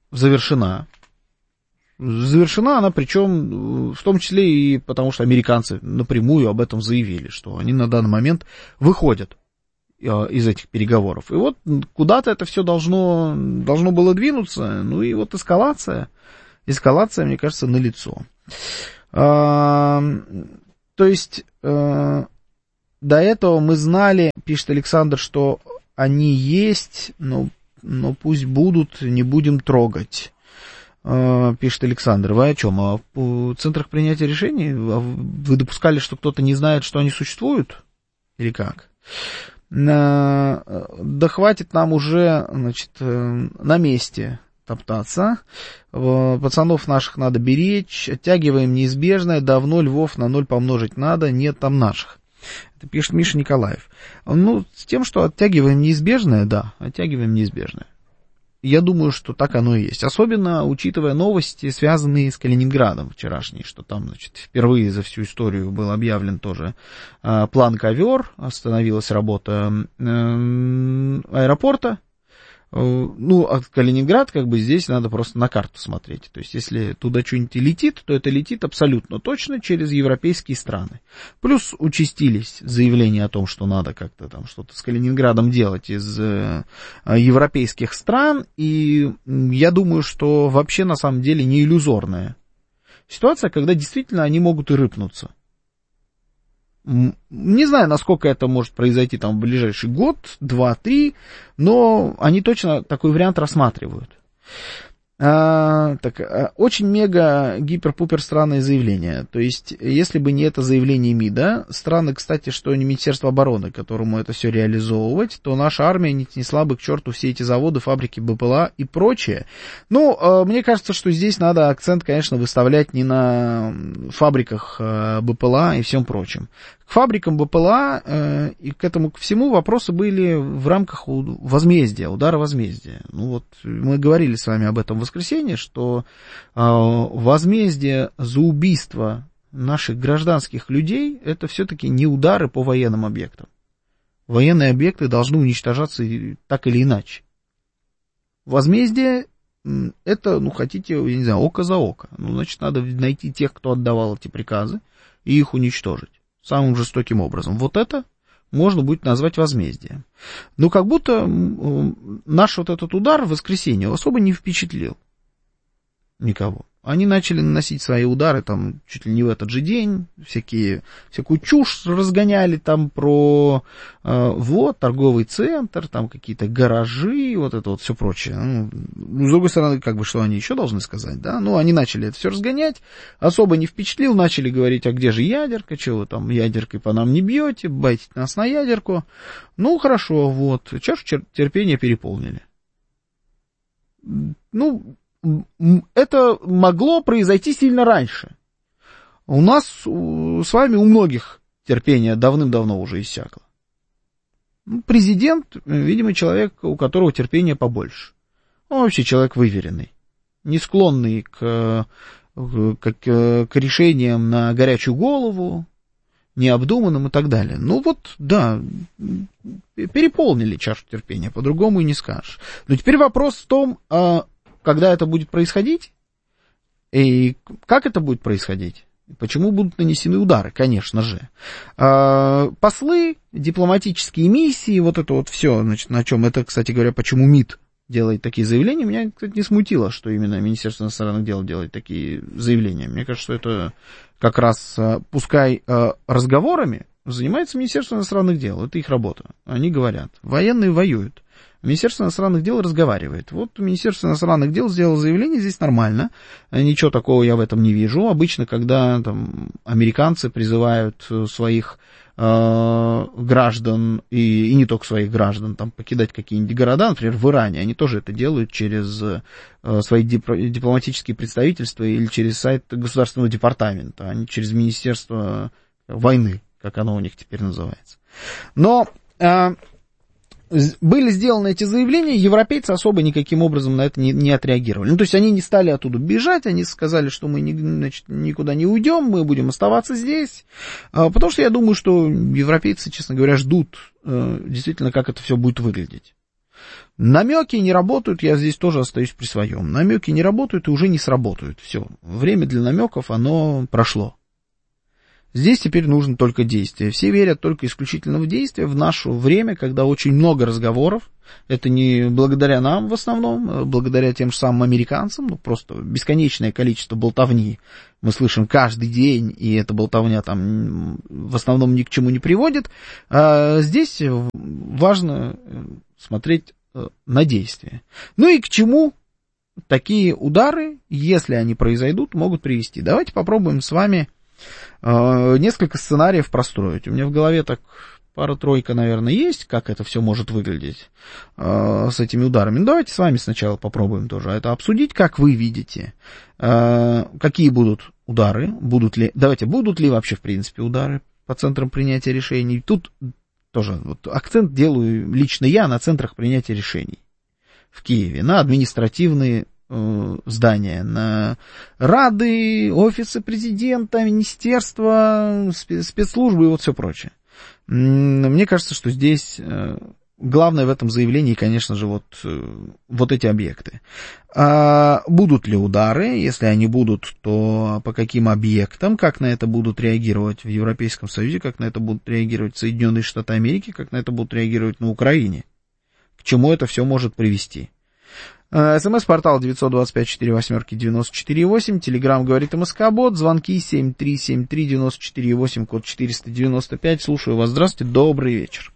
завершена. Завершена она, причем в том числе и потому, что американцы напрямую об этом заявили, что они на данный момент выходят из этих переговоров. И вот куда-то это все должно, должно было двинуться, ну и вот эскалация, эскалация, мне кажется, налицо. А, то есть а, до этого мы знали, пишет Александр, что они есть, но, но пусть будут, не будем трогать. Пишет Александр, вы о чем? О центрах принятия решений? Вы допускали, что кто-то не знает, что они существуют? Или как? Да хватит нам уже, значит, на месте топтаться. Пацанов наших надо беречь. Оттягиваем неизбежное. Давно львов на ноль помножить надо. Нет там наших. Это пишет Миша Николаев. Ну, с тем, что оттягиваем неизбежное, да, оттягиваем неизбежное. Я думаю, что так оно и есть. Особенно учитывая новости, связанные с Калининградом вчерашние, что там, значит, впервые за всю историю был объявлен тоже э, план ковер, остановилась работа э, аэропорта. Э, ну, а Калининград, как бы, здесь надо просто на карту смотреть. То есть, если туда что-нибудь и летит, то это летит абсолютно точно через европейские страны. Плюс участились заявления о том, что надо как-то там что-то с Калининградом делать из э, европейских стран. И я думаю, что вообще на самом деле не иллюзорная ситуация, когда действительно они могут и рыпнуться. Не знаю, насколько это может произойти там в ближайший год, два, три, но они точно такой вариант рассматривают. А, так, очень мега гипер-пупер странное заявление. То есть, если бы не это заявление МИДа, странно, кстати, что не Министерство обороны, которому это все реализовывать, то наша армия не снесла бы к черту все эти заводы, фабрики БПЛА и прочее. Ну, мне кажется, что здесь надо акцент, конечно, выставлять не на фабриках БПЛА и всем прочем. К фабрикам БПЛА э, и к этому, к всему вопросы были в рамках возмездия, удара возмездия. Ну вот, мы говорили с вами об этом в воскресенье, что э, возмездие за убийство наших гражданских людей, это все-таки не удары по военным объектам. Военные объекты должны уничтожаться так или иначе. Возмездие это, ну, хотите, я не знаю, око за око. Ну, значит, надо найти тех, кто отдавал эти приказы, и их уничтожить самым жестоким образом. Вот это можно будет назвать возмездием. Но как будто наш вот этот удар в воскресенье особо не впечатлил никого. Они начали наносить свои удары там чуть ли не в этот же день, всякие, всякую чушь разгоняли там про э, вот, торговый центр, там какие-то гаражи, вот это вот все прочее. Ну, с другой стороны, как бы, что они еще должны сказать, да? Ну, они начали это все разгонять, особо не впечатлил, начали говорить, а где же ядерка, чего вы там ядеркой по нам не бьете, байтите нас на ядерку. Ну, хорошо, вот, чашу терпения переполнили. Ну, это могло произойти сильно раньше. У нас с вами, у многих терпение давным-давно уже иссякло. Президент, видимо, человек, у которого терпение побольше. Он вообще человек выверенный, не склонный к, к, к решениям на горячую голову, необдуманным и так далее. Ну вот, да, переполнили чашу терпения, по-другому и не скажешь. Но теперь вопрос в том, когда это будет происходить, и как это будет происходить, почему будут нанесены удары, конечно же. Послы, дипломатические миссии, вот это вот все, значит, на чем это, кстати говоря, почему МИД делает такие заявления, меня, кстати, не смутило, что именно Министерство иностранных дел делает такие заявления. Мне кажется, что это как раз, пускай разговорами занимается Министерство иностранных дел, это их работа. Они говорят, военные воюют. Министерство иностранных дел разговаривает. Вот Министерство иностранных дел сделало заявление, здесь нормально, ничего такого я в этом не вижу. Обычно, когда там американцы призывают своих э, граждан, и, и не только своих граждан, там, покидать какие-нибудь города, например, в Иране, они тоже это делают через э, свои дип- дипломатические представительства или через сайт Государственного департамента, а не через Министерство войны, как оно у них теперь называется. Но... Э, были сделаны эти заявления, европейцы особо никаким образом на это не, не отреагировали. Ну, то есть они не стали оттуда бежать, они сказали, что мы не, значит, никуда не уйдем, мы будем оставаться здесь. Потому что я думаю, что европейцы, честно говоря, ждут действительно, как это все будет выглядеть. Намеки не работают, я здесь тоже остаюсь при своем. Намеки не работают и уже не сработают. Все, время для намеков, оно прошло. Здесь теперь нужно только действие. Все верят только исключительно в действие в наше время, когда очень много разговоров. Это не благодаря нам в основном, благодаря тем же самым американцам, ну, просто бесконечное количество болтовни мы слышим каждый день, и эта болтовня там в основном ни к чему не приводит. А здесь важно смотреть на действие. Ну и к чему такие удары, если они произойдут, могут привести. Давайте попробуем с вами несколько сценариев простроить. У меня в голове так пара-тройка, наверное, есть, как это все может выглядеть э, с этими ударами. Ну, давайте с вами сначала попробуем тоже это обсудить, как вы видите, э, какие будут удары, будут ли, давайте, будут ли вообще, в принципе, удары по центрам принятия решений. Тут тоже вот, акцент делаю лично я на центрах принятия решений в Киеве, на административные здания, на рады, офисы президента, министерства, спецслужбы и вот все прочее. Мне кажется, что здесь главное в этом заявлении, конечно же, вот, вот эти объекты. А будут ли удары? Если они будут, то по каким объектам? Как на это будут реагировать в Европейском Союзе? Как на это будут реагировать Соединенные Штаты Америки? Как на это будут реагировать на Украине? К чему это все может привести? СМС-портал девять два пять четыре восемь девяносто четыре восемь, Телеграм говорит МСК-бот, звонки семь три семь три девять четыре восемь, код четыреста девяносто пять. Слушаю вас. Здравствуйте, добрый вечер.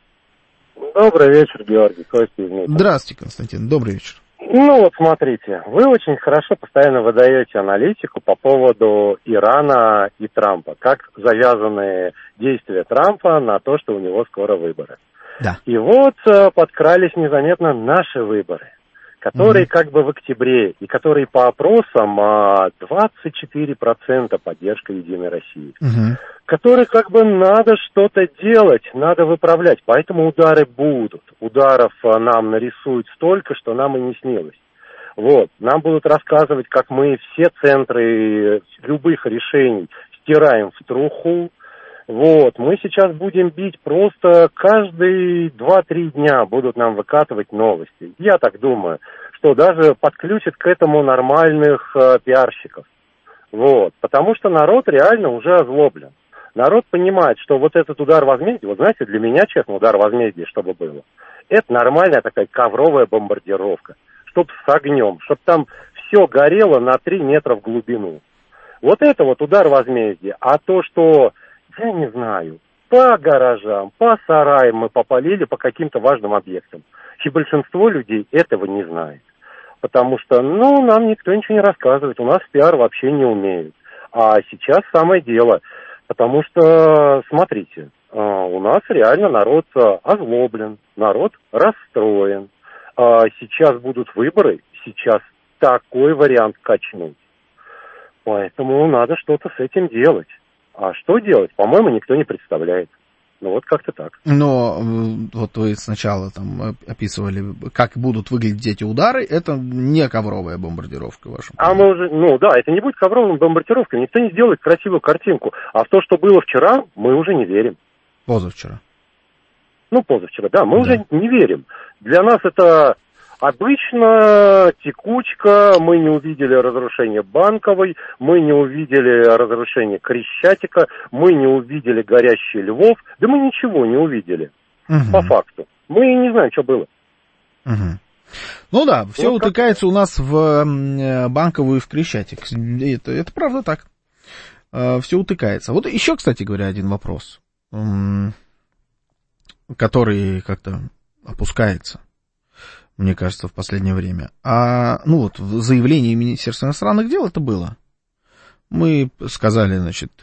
Добрый вечер, Георгий. Костя. Здравствуйте, Константин, добрый вечер. Ну вот смотрите, вы очень хорошо постоянно выдаете аналитику по поводу Ирана и Трампа, как завязаны действия Трампа на то, что у него скоро выборы. Да. И вот подкрались незаметно наши выборы, которые mm-hmm. как бы в октябре, и которые по опросам двадцать четыре процента поддержка Единой России, mm-hmm. которые как бы надо что-то делать, надо выправлять, поэтому удары будут. Ударов нам нарисуют столько, что нам и не снилось. Вот, нам будут рассказывать, как мы все центры любых решений стираем в труху. Вот, мы сейчас будем бить просто каждые два-три дня будут нам выкатывать новости. Я так думаю, что даже подключат к этому нормальных э, пиарщиков. Вот, потому что народ реально уже озлоблен. Народ понимает, что вот этот удар возмездия, вот знаете, для меня, честно, удар возмездия, чтобы было, это нормальная такая ковровая бомбардировка, чтоб с огнем, чтоб там все горело на три метра в глубину. Вот это вот удар возмездия. А то, что... Я не знаю. По гаражам, по сараям мы попалили по каким-то важным объектам. И большинство людей этого не знает. Потому что, ну, нам никто ничего не рассказывает. У нас пиар вообще не умеют. А сейчас самое дело. Потому что, смотрите, у нас реально народ озлоблен, народ расстроен. Сейчас будут выборы, сейчас такой вариант качнуть. Поэтому надо что-то с этим делать. А что делать, по-моему, никто не представляет. Ну вот как-то так. Но вот вы сначала там описывали, как будут выглядеть эти удары, это не ковровая бомбардировка ваша. А мы уже, ну да, это не будет ковровой бомбардировкой, никто не сделает красивую картинку. А в то, что было вчера, мы уже не верим. Позавчера. Ну, позавчера, да, мы да. уже не верим. Для нас это... Обычно текучка, мы не увидели разрушения Банковой, мы не увидели разрушения Крещатика, мы не увидели горящий Львов, да мы ничего не увидели, угу. по факту. Мы не знаем, что было. Угу. Ну да, все вот утыкается как... у нас в Банковую и в Крещатик. Это, это правда так. Все утыкается. Вот еще, кстати говоря, один вопрос, который как-то опускается. Мне кажется, в последнее время. А, ну вот, в заявлении Министерства иностранных дел это было. Мы сказали, значит,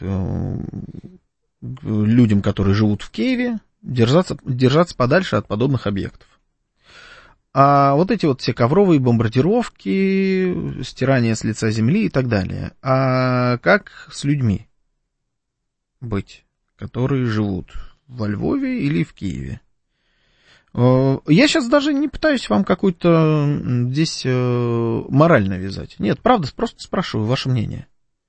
людям, которые живут в Киеве, держаться, держаться подальше от подобных объектов. А вот эти вот все ковровые бомбардировки, стирание с лица земли и так далее. А как с людьми быть, которые живут во Львове или в Киеве? Я сейчас даже не пытаюсь вам какую-то здесь мораль навязать. Нет, правда, просто спрашиваю ваше мнение.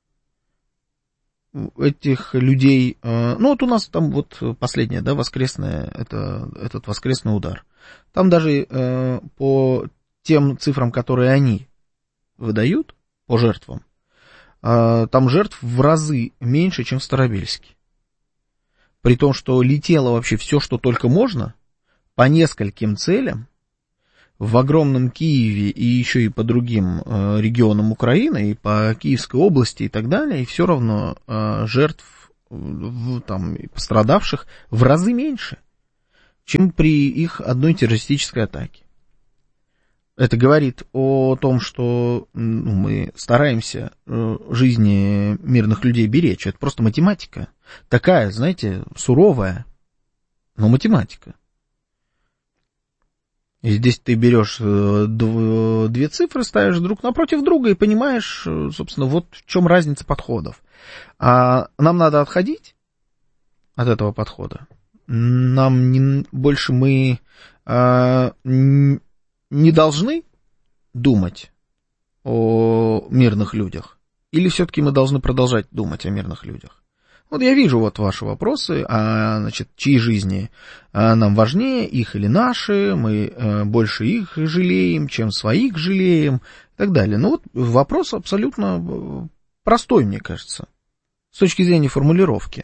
Этих людей... Ну, вот у нас там вот последнее, да, воскресное, это, этот воскресный удар. Там даже э, по тем цифрам, которые они выдают, по жертвам, э, там жертв в разы меньше, чем в Старобельске. При том, что летело вообще все, что только можно, по нескольким целям, в огромном Киеве и еще и по другим э, регионам Украины, и по Киевской области и так далее, и все равно э, жертв в, там, пострадавших в разы меньше, чем при их одной террористической атаке. Это говорит о том, что ну, мы стараемся э, жизни мирных людей беречь. Это просто математика. Такая, знаете, суровая, но математика. И здесь ты берешь две цифры, ставишь друг напротив друга и понимаешь, собственно, вот в чем разница подходов. А нам надо отходить от этого подхода. Нам не, больше мы а, не должны думать о мирных людях. Или все-таки мы должны продолжать думать о мирных людях? Вот я вижу вот ваши вопросы, а, значит, чьи жизни а, нам важнее, их или наши, мы а, больше их жалеем, чем своих жалеем, и так далее. Ну вот вопрос абсолютно простой, мне кажется, с точки зрения формулировки.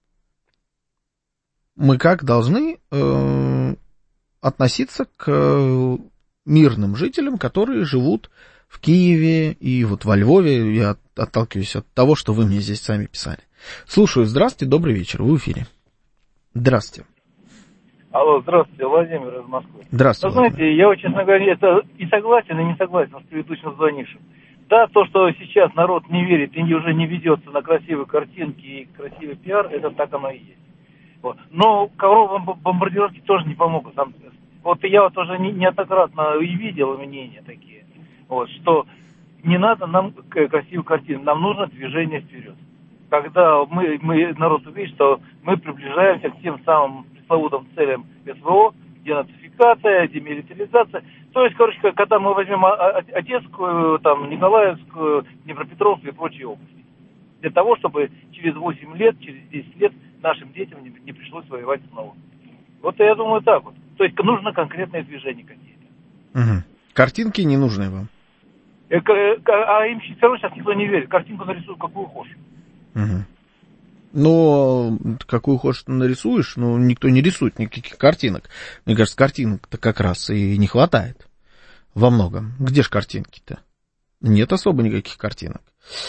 Мы как должны э, относиться к мирным жителям, которые живут в Киеве и вот во Львове, я отталкиваюсь от того, что вы мне здесь сами писали. Слушаю, здравствуйте, добрый вечер, вы в эфире. Здравствуйте. Алло, здравствуйте, Владимир из Москвы. Здравствуйте. Вы знаете, я, честно говоря, это и согласен, и не согласен с предыдущим звонившим. Да, то, что сейчас народ не верит и уже не ведется на красивые картинки и красивый пиар, это так оно и есть. Вот. Но ковровые бомбардировки тоже не помогут. Вот я вот уже неоднократно и видел мнения такие, вот, что не надо нам красивую картину, нам нужно движение вперед. Когда мы, мы народ увидит, что мы приближаемся к тем самым пресловутым целям СВО, денацификация, демилитаризация. То есть, короче, когда мы возьмем Одесскую, там, Николаевскую, Днепропетровскую и прочие области. Для того, чтобы через восемь лет, через десять лет нашим детям не, не пришлось воевать снова. Вот я думаю так вот. То есть нужно конкретное движение какие-то. Угу. Картинки не нужны вам? А им все равно сейчас никто не верит. Картинку нарисуют какую хочешь. Угу. Но какую хочешь нарисуешь, но никто не рисует никаких картинок. Мне кажется, картинок-то как раз и не хватает во многом. Где ж картинки-то? Нет особо никаких картинок.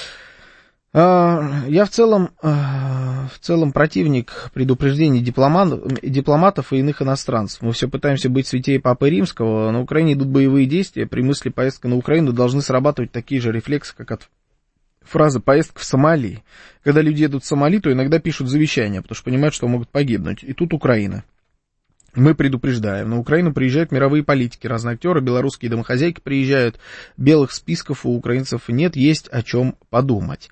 Я в целом, в целом противник предупреждений дипломатов и иных иностранцев. Мы все пытаемся быть святее Папы Римского. На Украине идут боевые действия. При мысли поездки на Украину должны срабатывать такие же рефлексы, как от фразы «поездка в Сомали». Когда люди едут в Сомали, то иногда пишут завещания, потому что понимают, что могут погибнуть. И тут Украина. Мы предупреждаем. На Украину приезжают мировые политики, разные актеры, белорусские домохозяйки приезжают. Белых списков у украинцев нет, есть о чем подумать.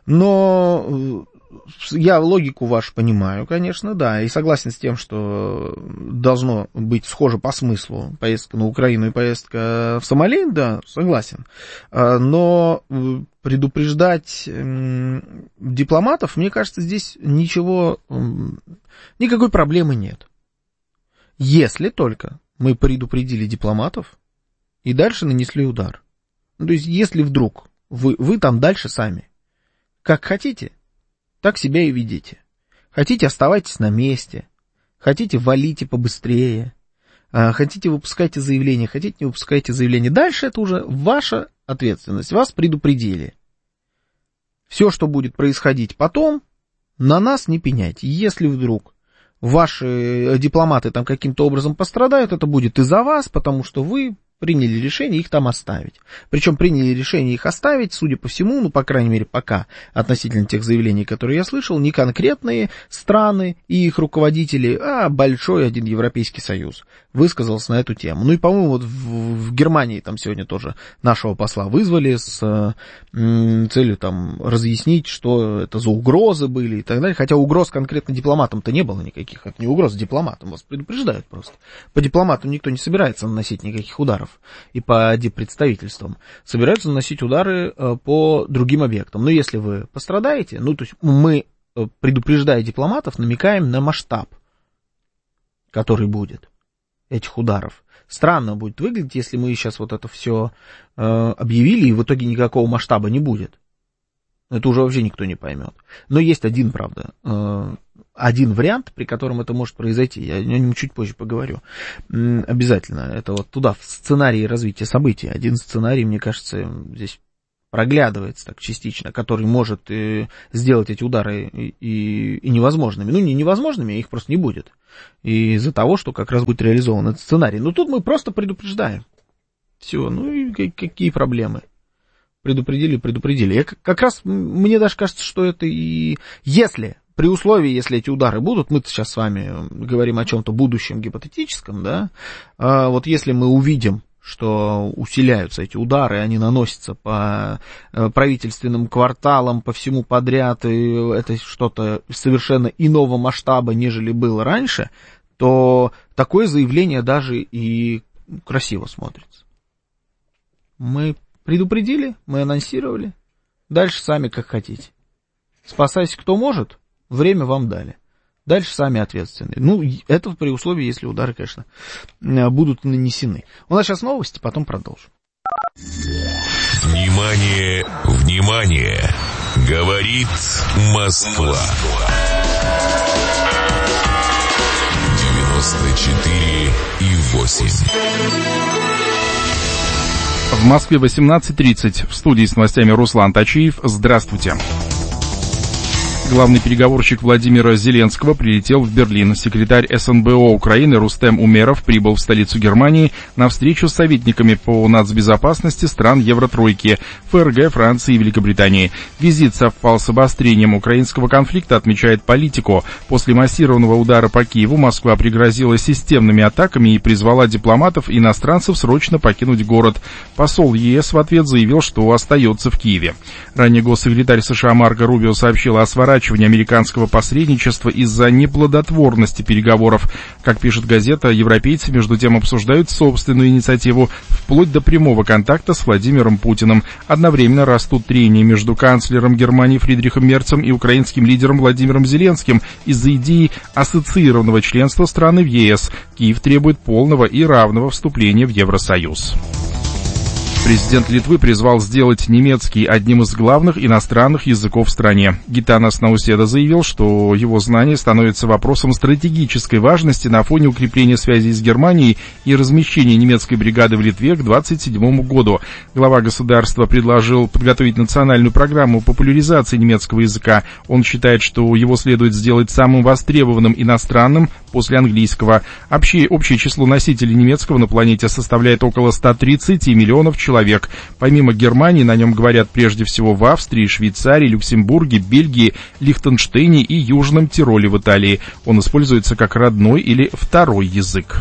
Но я логику вашу понимаю, конечно, да, и согласен с тем, что должно быть схоже по смыслу поездка на Украину и поездка в Сомали, да, согласен. Но предупреждать дипломатов, мне кажется, здесь ничего, никакой проблемы нет. Если только мы предупредили дипломатов и дальше нанесли удар. Ну, то есть, если вдруг вы, вы там дальше сами, как хотите, так себя и ведите. Хотите, оставайтесь на месте. Хотите, валите побыстрее. Хотите, выпускайте заявление. Хотите, не выпускайте заявление. Дальше это уже ваша ответственность. Вас предупредили. Все, что будет происходить потом, на нас не пеняйте. Если вдруг ваши дипломаты там каким-то образом пострадают, это будет из-за вас, потому что вы приняли решение их там оставить. Причем приняли решение их оставить, судя по всему, ну, по крайней мере, пока, относительно тех заявлений, которые я слышал, не конкретные страны и их руководители, а большой один Европейский Союз высказался на эту тему. Ну и, по-моему, вот в, в Германии там сегодня тоже нашего посла вызвали с м, целью там разъяснить, что это за угрозы были и так далее. Хотя угроз конкретно дипломатам-то не было никаких. Это не угроза дипломатам, вас предупреждают просто. По дипломатам никто не собирается наносить никаких ударов. И по диппредставительствам собираются наносить удары по другим объектам. Но если вы пострадаете, ну, то есть мы, предупреждая дипломатов, намекаем на масштаб, который будет. этих ударов. Странно будет выглядеть, если мы сейчас вот это все э, объявили, и в итоге никакого масштаба не будет. Это уже вообще никто не поймет. Но есть один, правда, э, один вариант, при котором это может произойти. Я о нем чуть позже поговорю. М, обязательно. Это вот туда, в сценарии развития событий. Один сценарий, мне кажется, здесь проглядывается так частично, который может э, сделать эти удары и, и, и невозможными. Ну, не невозможными, их просто не будет. И из-за того, что как раз будет реализован этот сценарий. Но тут мы просто предупреждаем. Все, ну и какие проблемы? Предупредили, предупредили. Я, как раз, мне даже кажется, что это и... Если, при условии, если эти удары будут, мы сейчас с вами говорим о чем-то будущем гипотетическом, да, а вот если мы увидим, что усиляются эти удары, они наносятся по правительственным кварталам, по всему подряд, и это что-то совершенно иного масштаба, нежели было раньше, то такое заявление даже и красиво смотрится. Мы предупредили, мы анонсировали, дальше сами как хотите. Спасайся кто может, время вам дали. Дальше сами ответственны. Ну, это при условии, если удары, конечно, будут нанесены. У нас сейчас новости, потом продолжим. Внимание, внимание! Говорит Москва. девяносто четыре и восемь. В Москве восемнадцать тридцать. В студии с новостями Руслан Тачиев. Здравствуйте. Главный переговорщик Владимира Зеленского прилетел в Берлин. Секретарь эс эн бэ о Украины Рустем Умеров прибыл в столицу Германии на встречу с советниками по нацбезопасности стран Евротройки, эф эр гэ, Франции и Великобритании. Визит совпал с обострением украинского конфликта, отмечает Политико. После массированного удара по Киеву Москва пригрозила системными атаками и призвала дипломатов и иностранцев срочно покинуть город. Посол е эс в ответ заявил, что остается в Киеве. Ранее госсекретарь США Марко Рубио сообщил о сворачивании американского посредничества из-за неплодотворности переговоров. Как пишет газета, европейцы между тем обсуждают собственную инициативу вплоть до прямого контакта с Владимиром Путиным. Одновременно растут трения между канцлером Германии Фридрихом Мерцем и украинским лидером Владимиром Зеленским из-за идеи ассоциированного членства страны в е эс. Киев требует полного и равного вступления в Евросоюз. Президент Литвы призвал сделать немецкий одним из главных иностранных языков в стране. Гитанас Науседа заявил, что его знание становится вопросом стратегической важности на фоне укрепления связей с Германией и размещения немецкой бригады в Литве к двадцать седьмому году. Глава государства предложил подготовить национальную программу популяризации немецкого языка. Он считает, что его следует сделать самым востребованным иностранным после английского. Общее, общее число носителей немецкого на планете составляет около ста тридцати миллионов человек. Человек. Помимо Германии на нем говорят прежде всего в Австрии, Швейцарии, Люксембурге, Бельгии, Лихтенштейне и Южном Тироле в Италии. Он используется как родной или второй язык.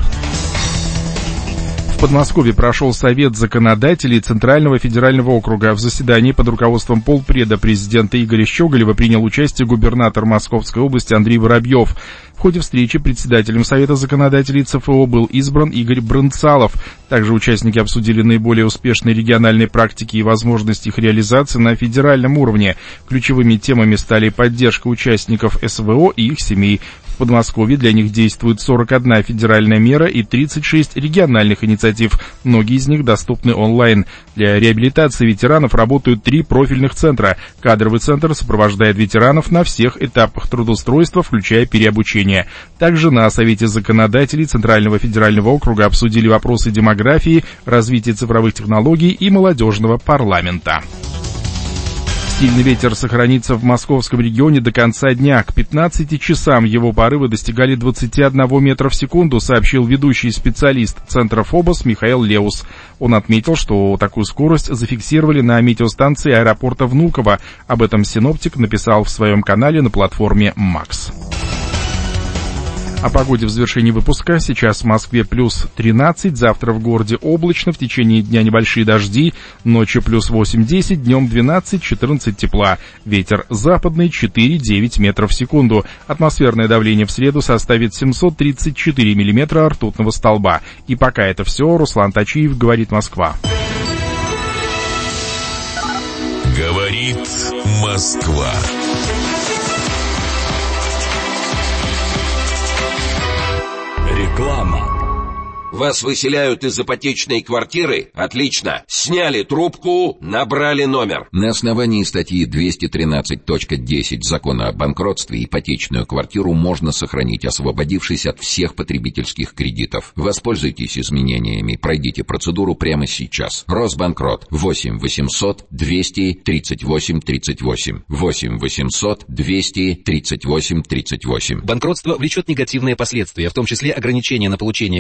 В Подмосковье прошел совет законодателей Центрального федерального округа. В заседании под руководством полпреда президента Игоря Щеголева принял участие губернатор Московской области Андрей Воробьев. В ходе встречи председателем Совета законодателей цэ эф о был избран Игорь Брынцалов. Также участники обсудили наиболее успешные региональные практики и возможности их реализации на федеральном уровне. Ключевыми темами стали поддержка участников эс вэ о и их семей. В Подмосковье для них действует сорок одна федеральная мера и тридцать шесть региональных инициатив. Многие из них доступны онлайн. Для реабилитации ветеранов работают три профильных центра. Кадровый центр сопровождает ветеранов на всех этапах трудоустройства, включая переобучение. Также на Совете законодателей Центрального федерального округа обсудили вопросы демографии, развития цифровых технологий и молодежного парламента. Сильный ветер сохранится в московском регионе до конца дня. К пятнадцати часам его порывы достигали двадцати одного метра в секунду, сообщил ведущий специалист Центра ФОБОС Михаил Леус. Он отметил, что такую скорость зафиксировали на метеостанции аэропорта Внуково. Об этом синоптик написал в своем канале на платформе «Макс». О погоде в завершении выпуска. Сейчас в Москве плюс тринадцать, завтра в городе облачно, в течение дня небольшие дожди, ночью плюс восемь-десять, днем двенадцать-четырнадцать тепла. Ветер западный четыре-девять метров в секунду. Атмосферное давление в среду составит семьсот тридцать четыре миллиметра ртутного столба. И пока это все. Руслан Тачиев, говорит Москва. Говорит Москва. Реклама. Вас выселяют из ипотечной квартиры? Отлично. Сняли трубку, набрали номер. На основании статьи двести тринадцать точка десять Закона о банкротстве ипотечную квартиру можно сохранить, освободившись от всех потребительских кредитов. Воспользуйтесь изменениями, пройдите процедуру прямо сейчас. Росбанкрот. восемь восемьсот двести тридцать восемь тридцать восемь. восемь восемьсот двести тридцать восемь тридцать восемь. Банкротство влечет негативные последствия, в том числе ограничения на получение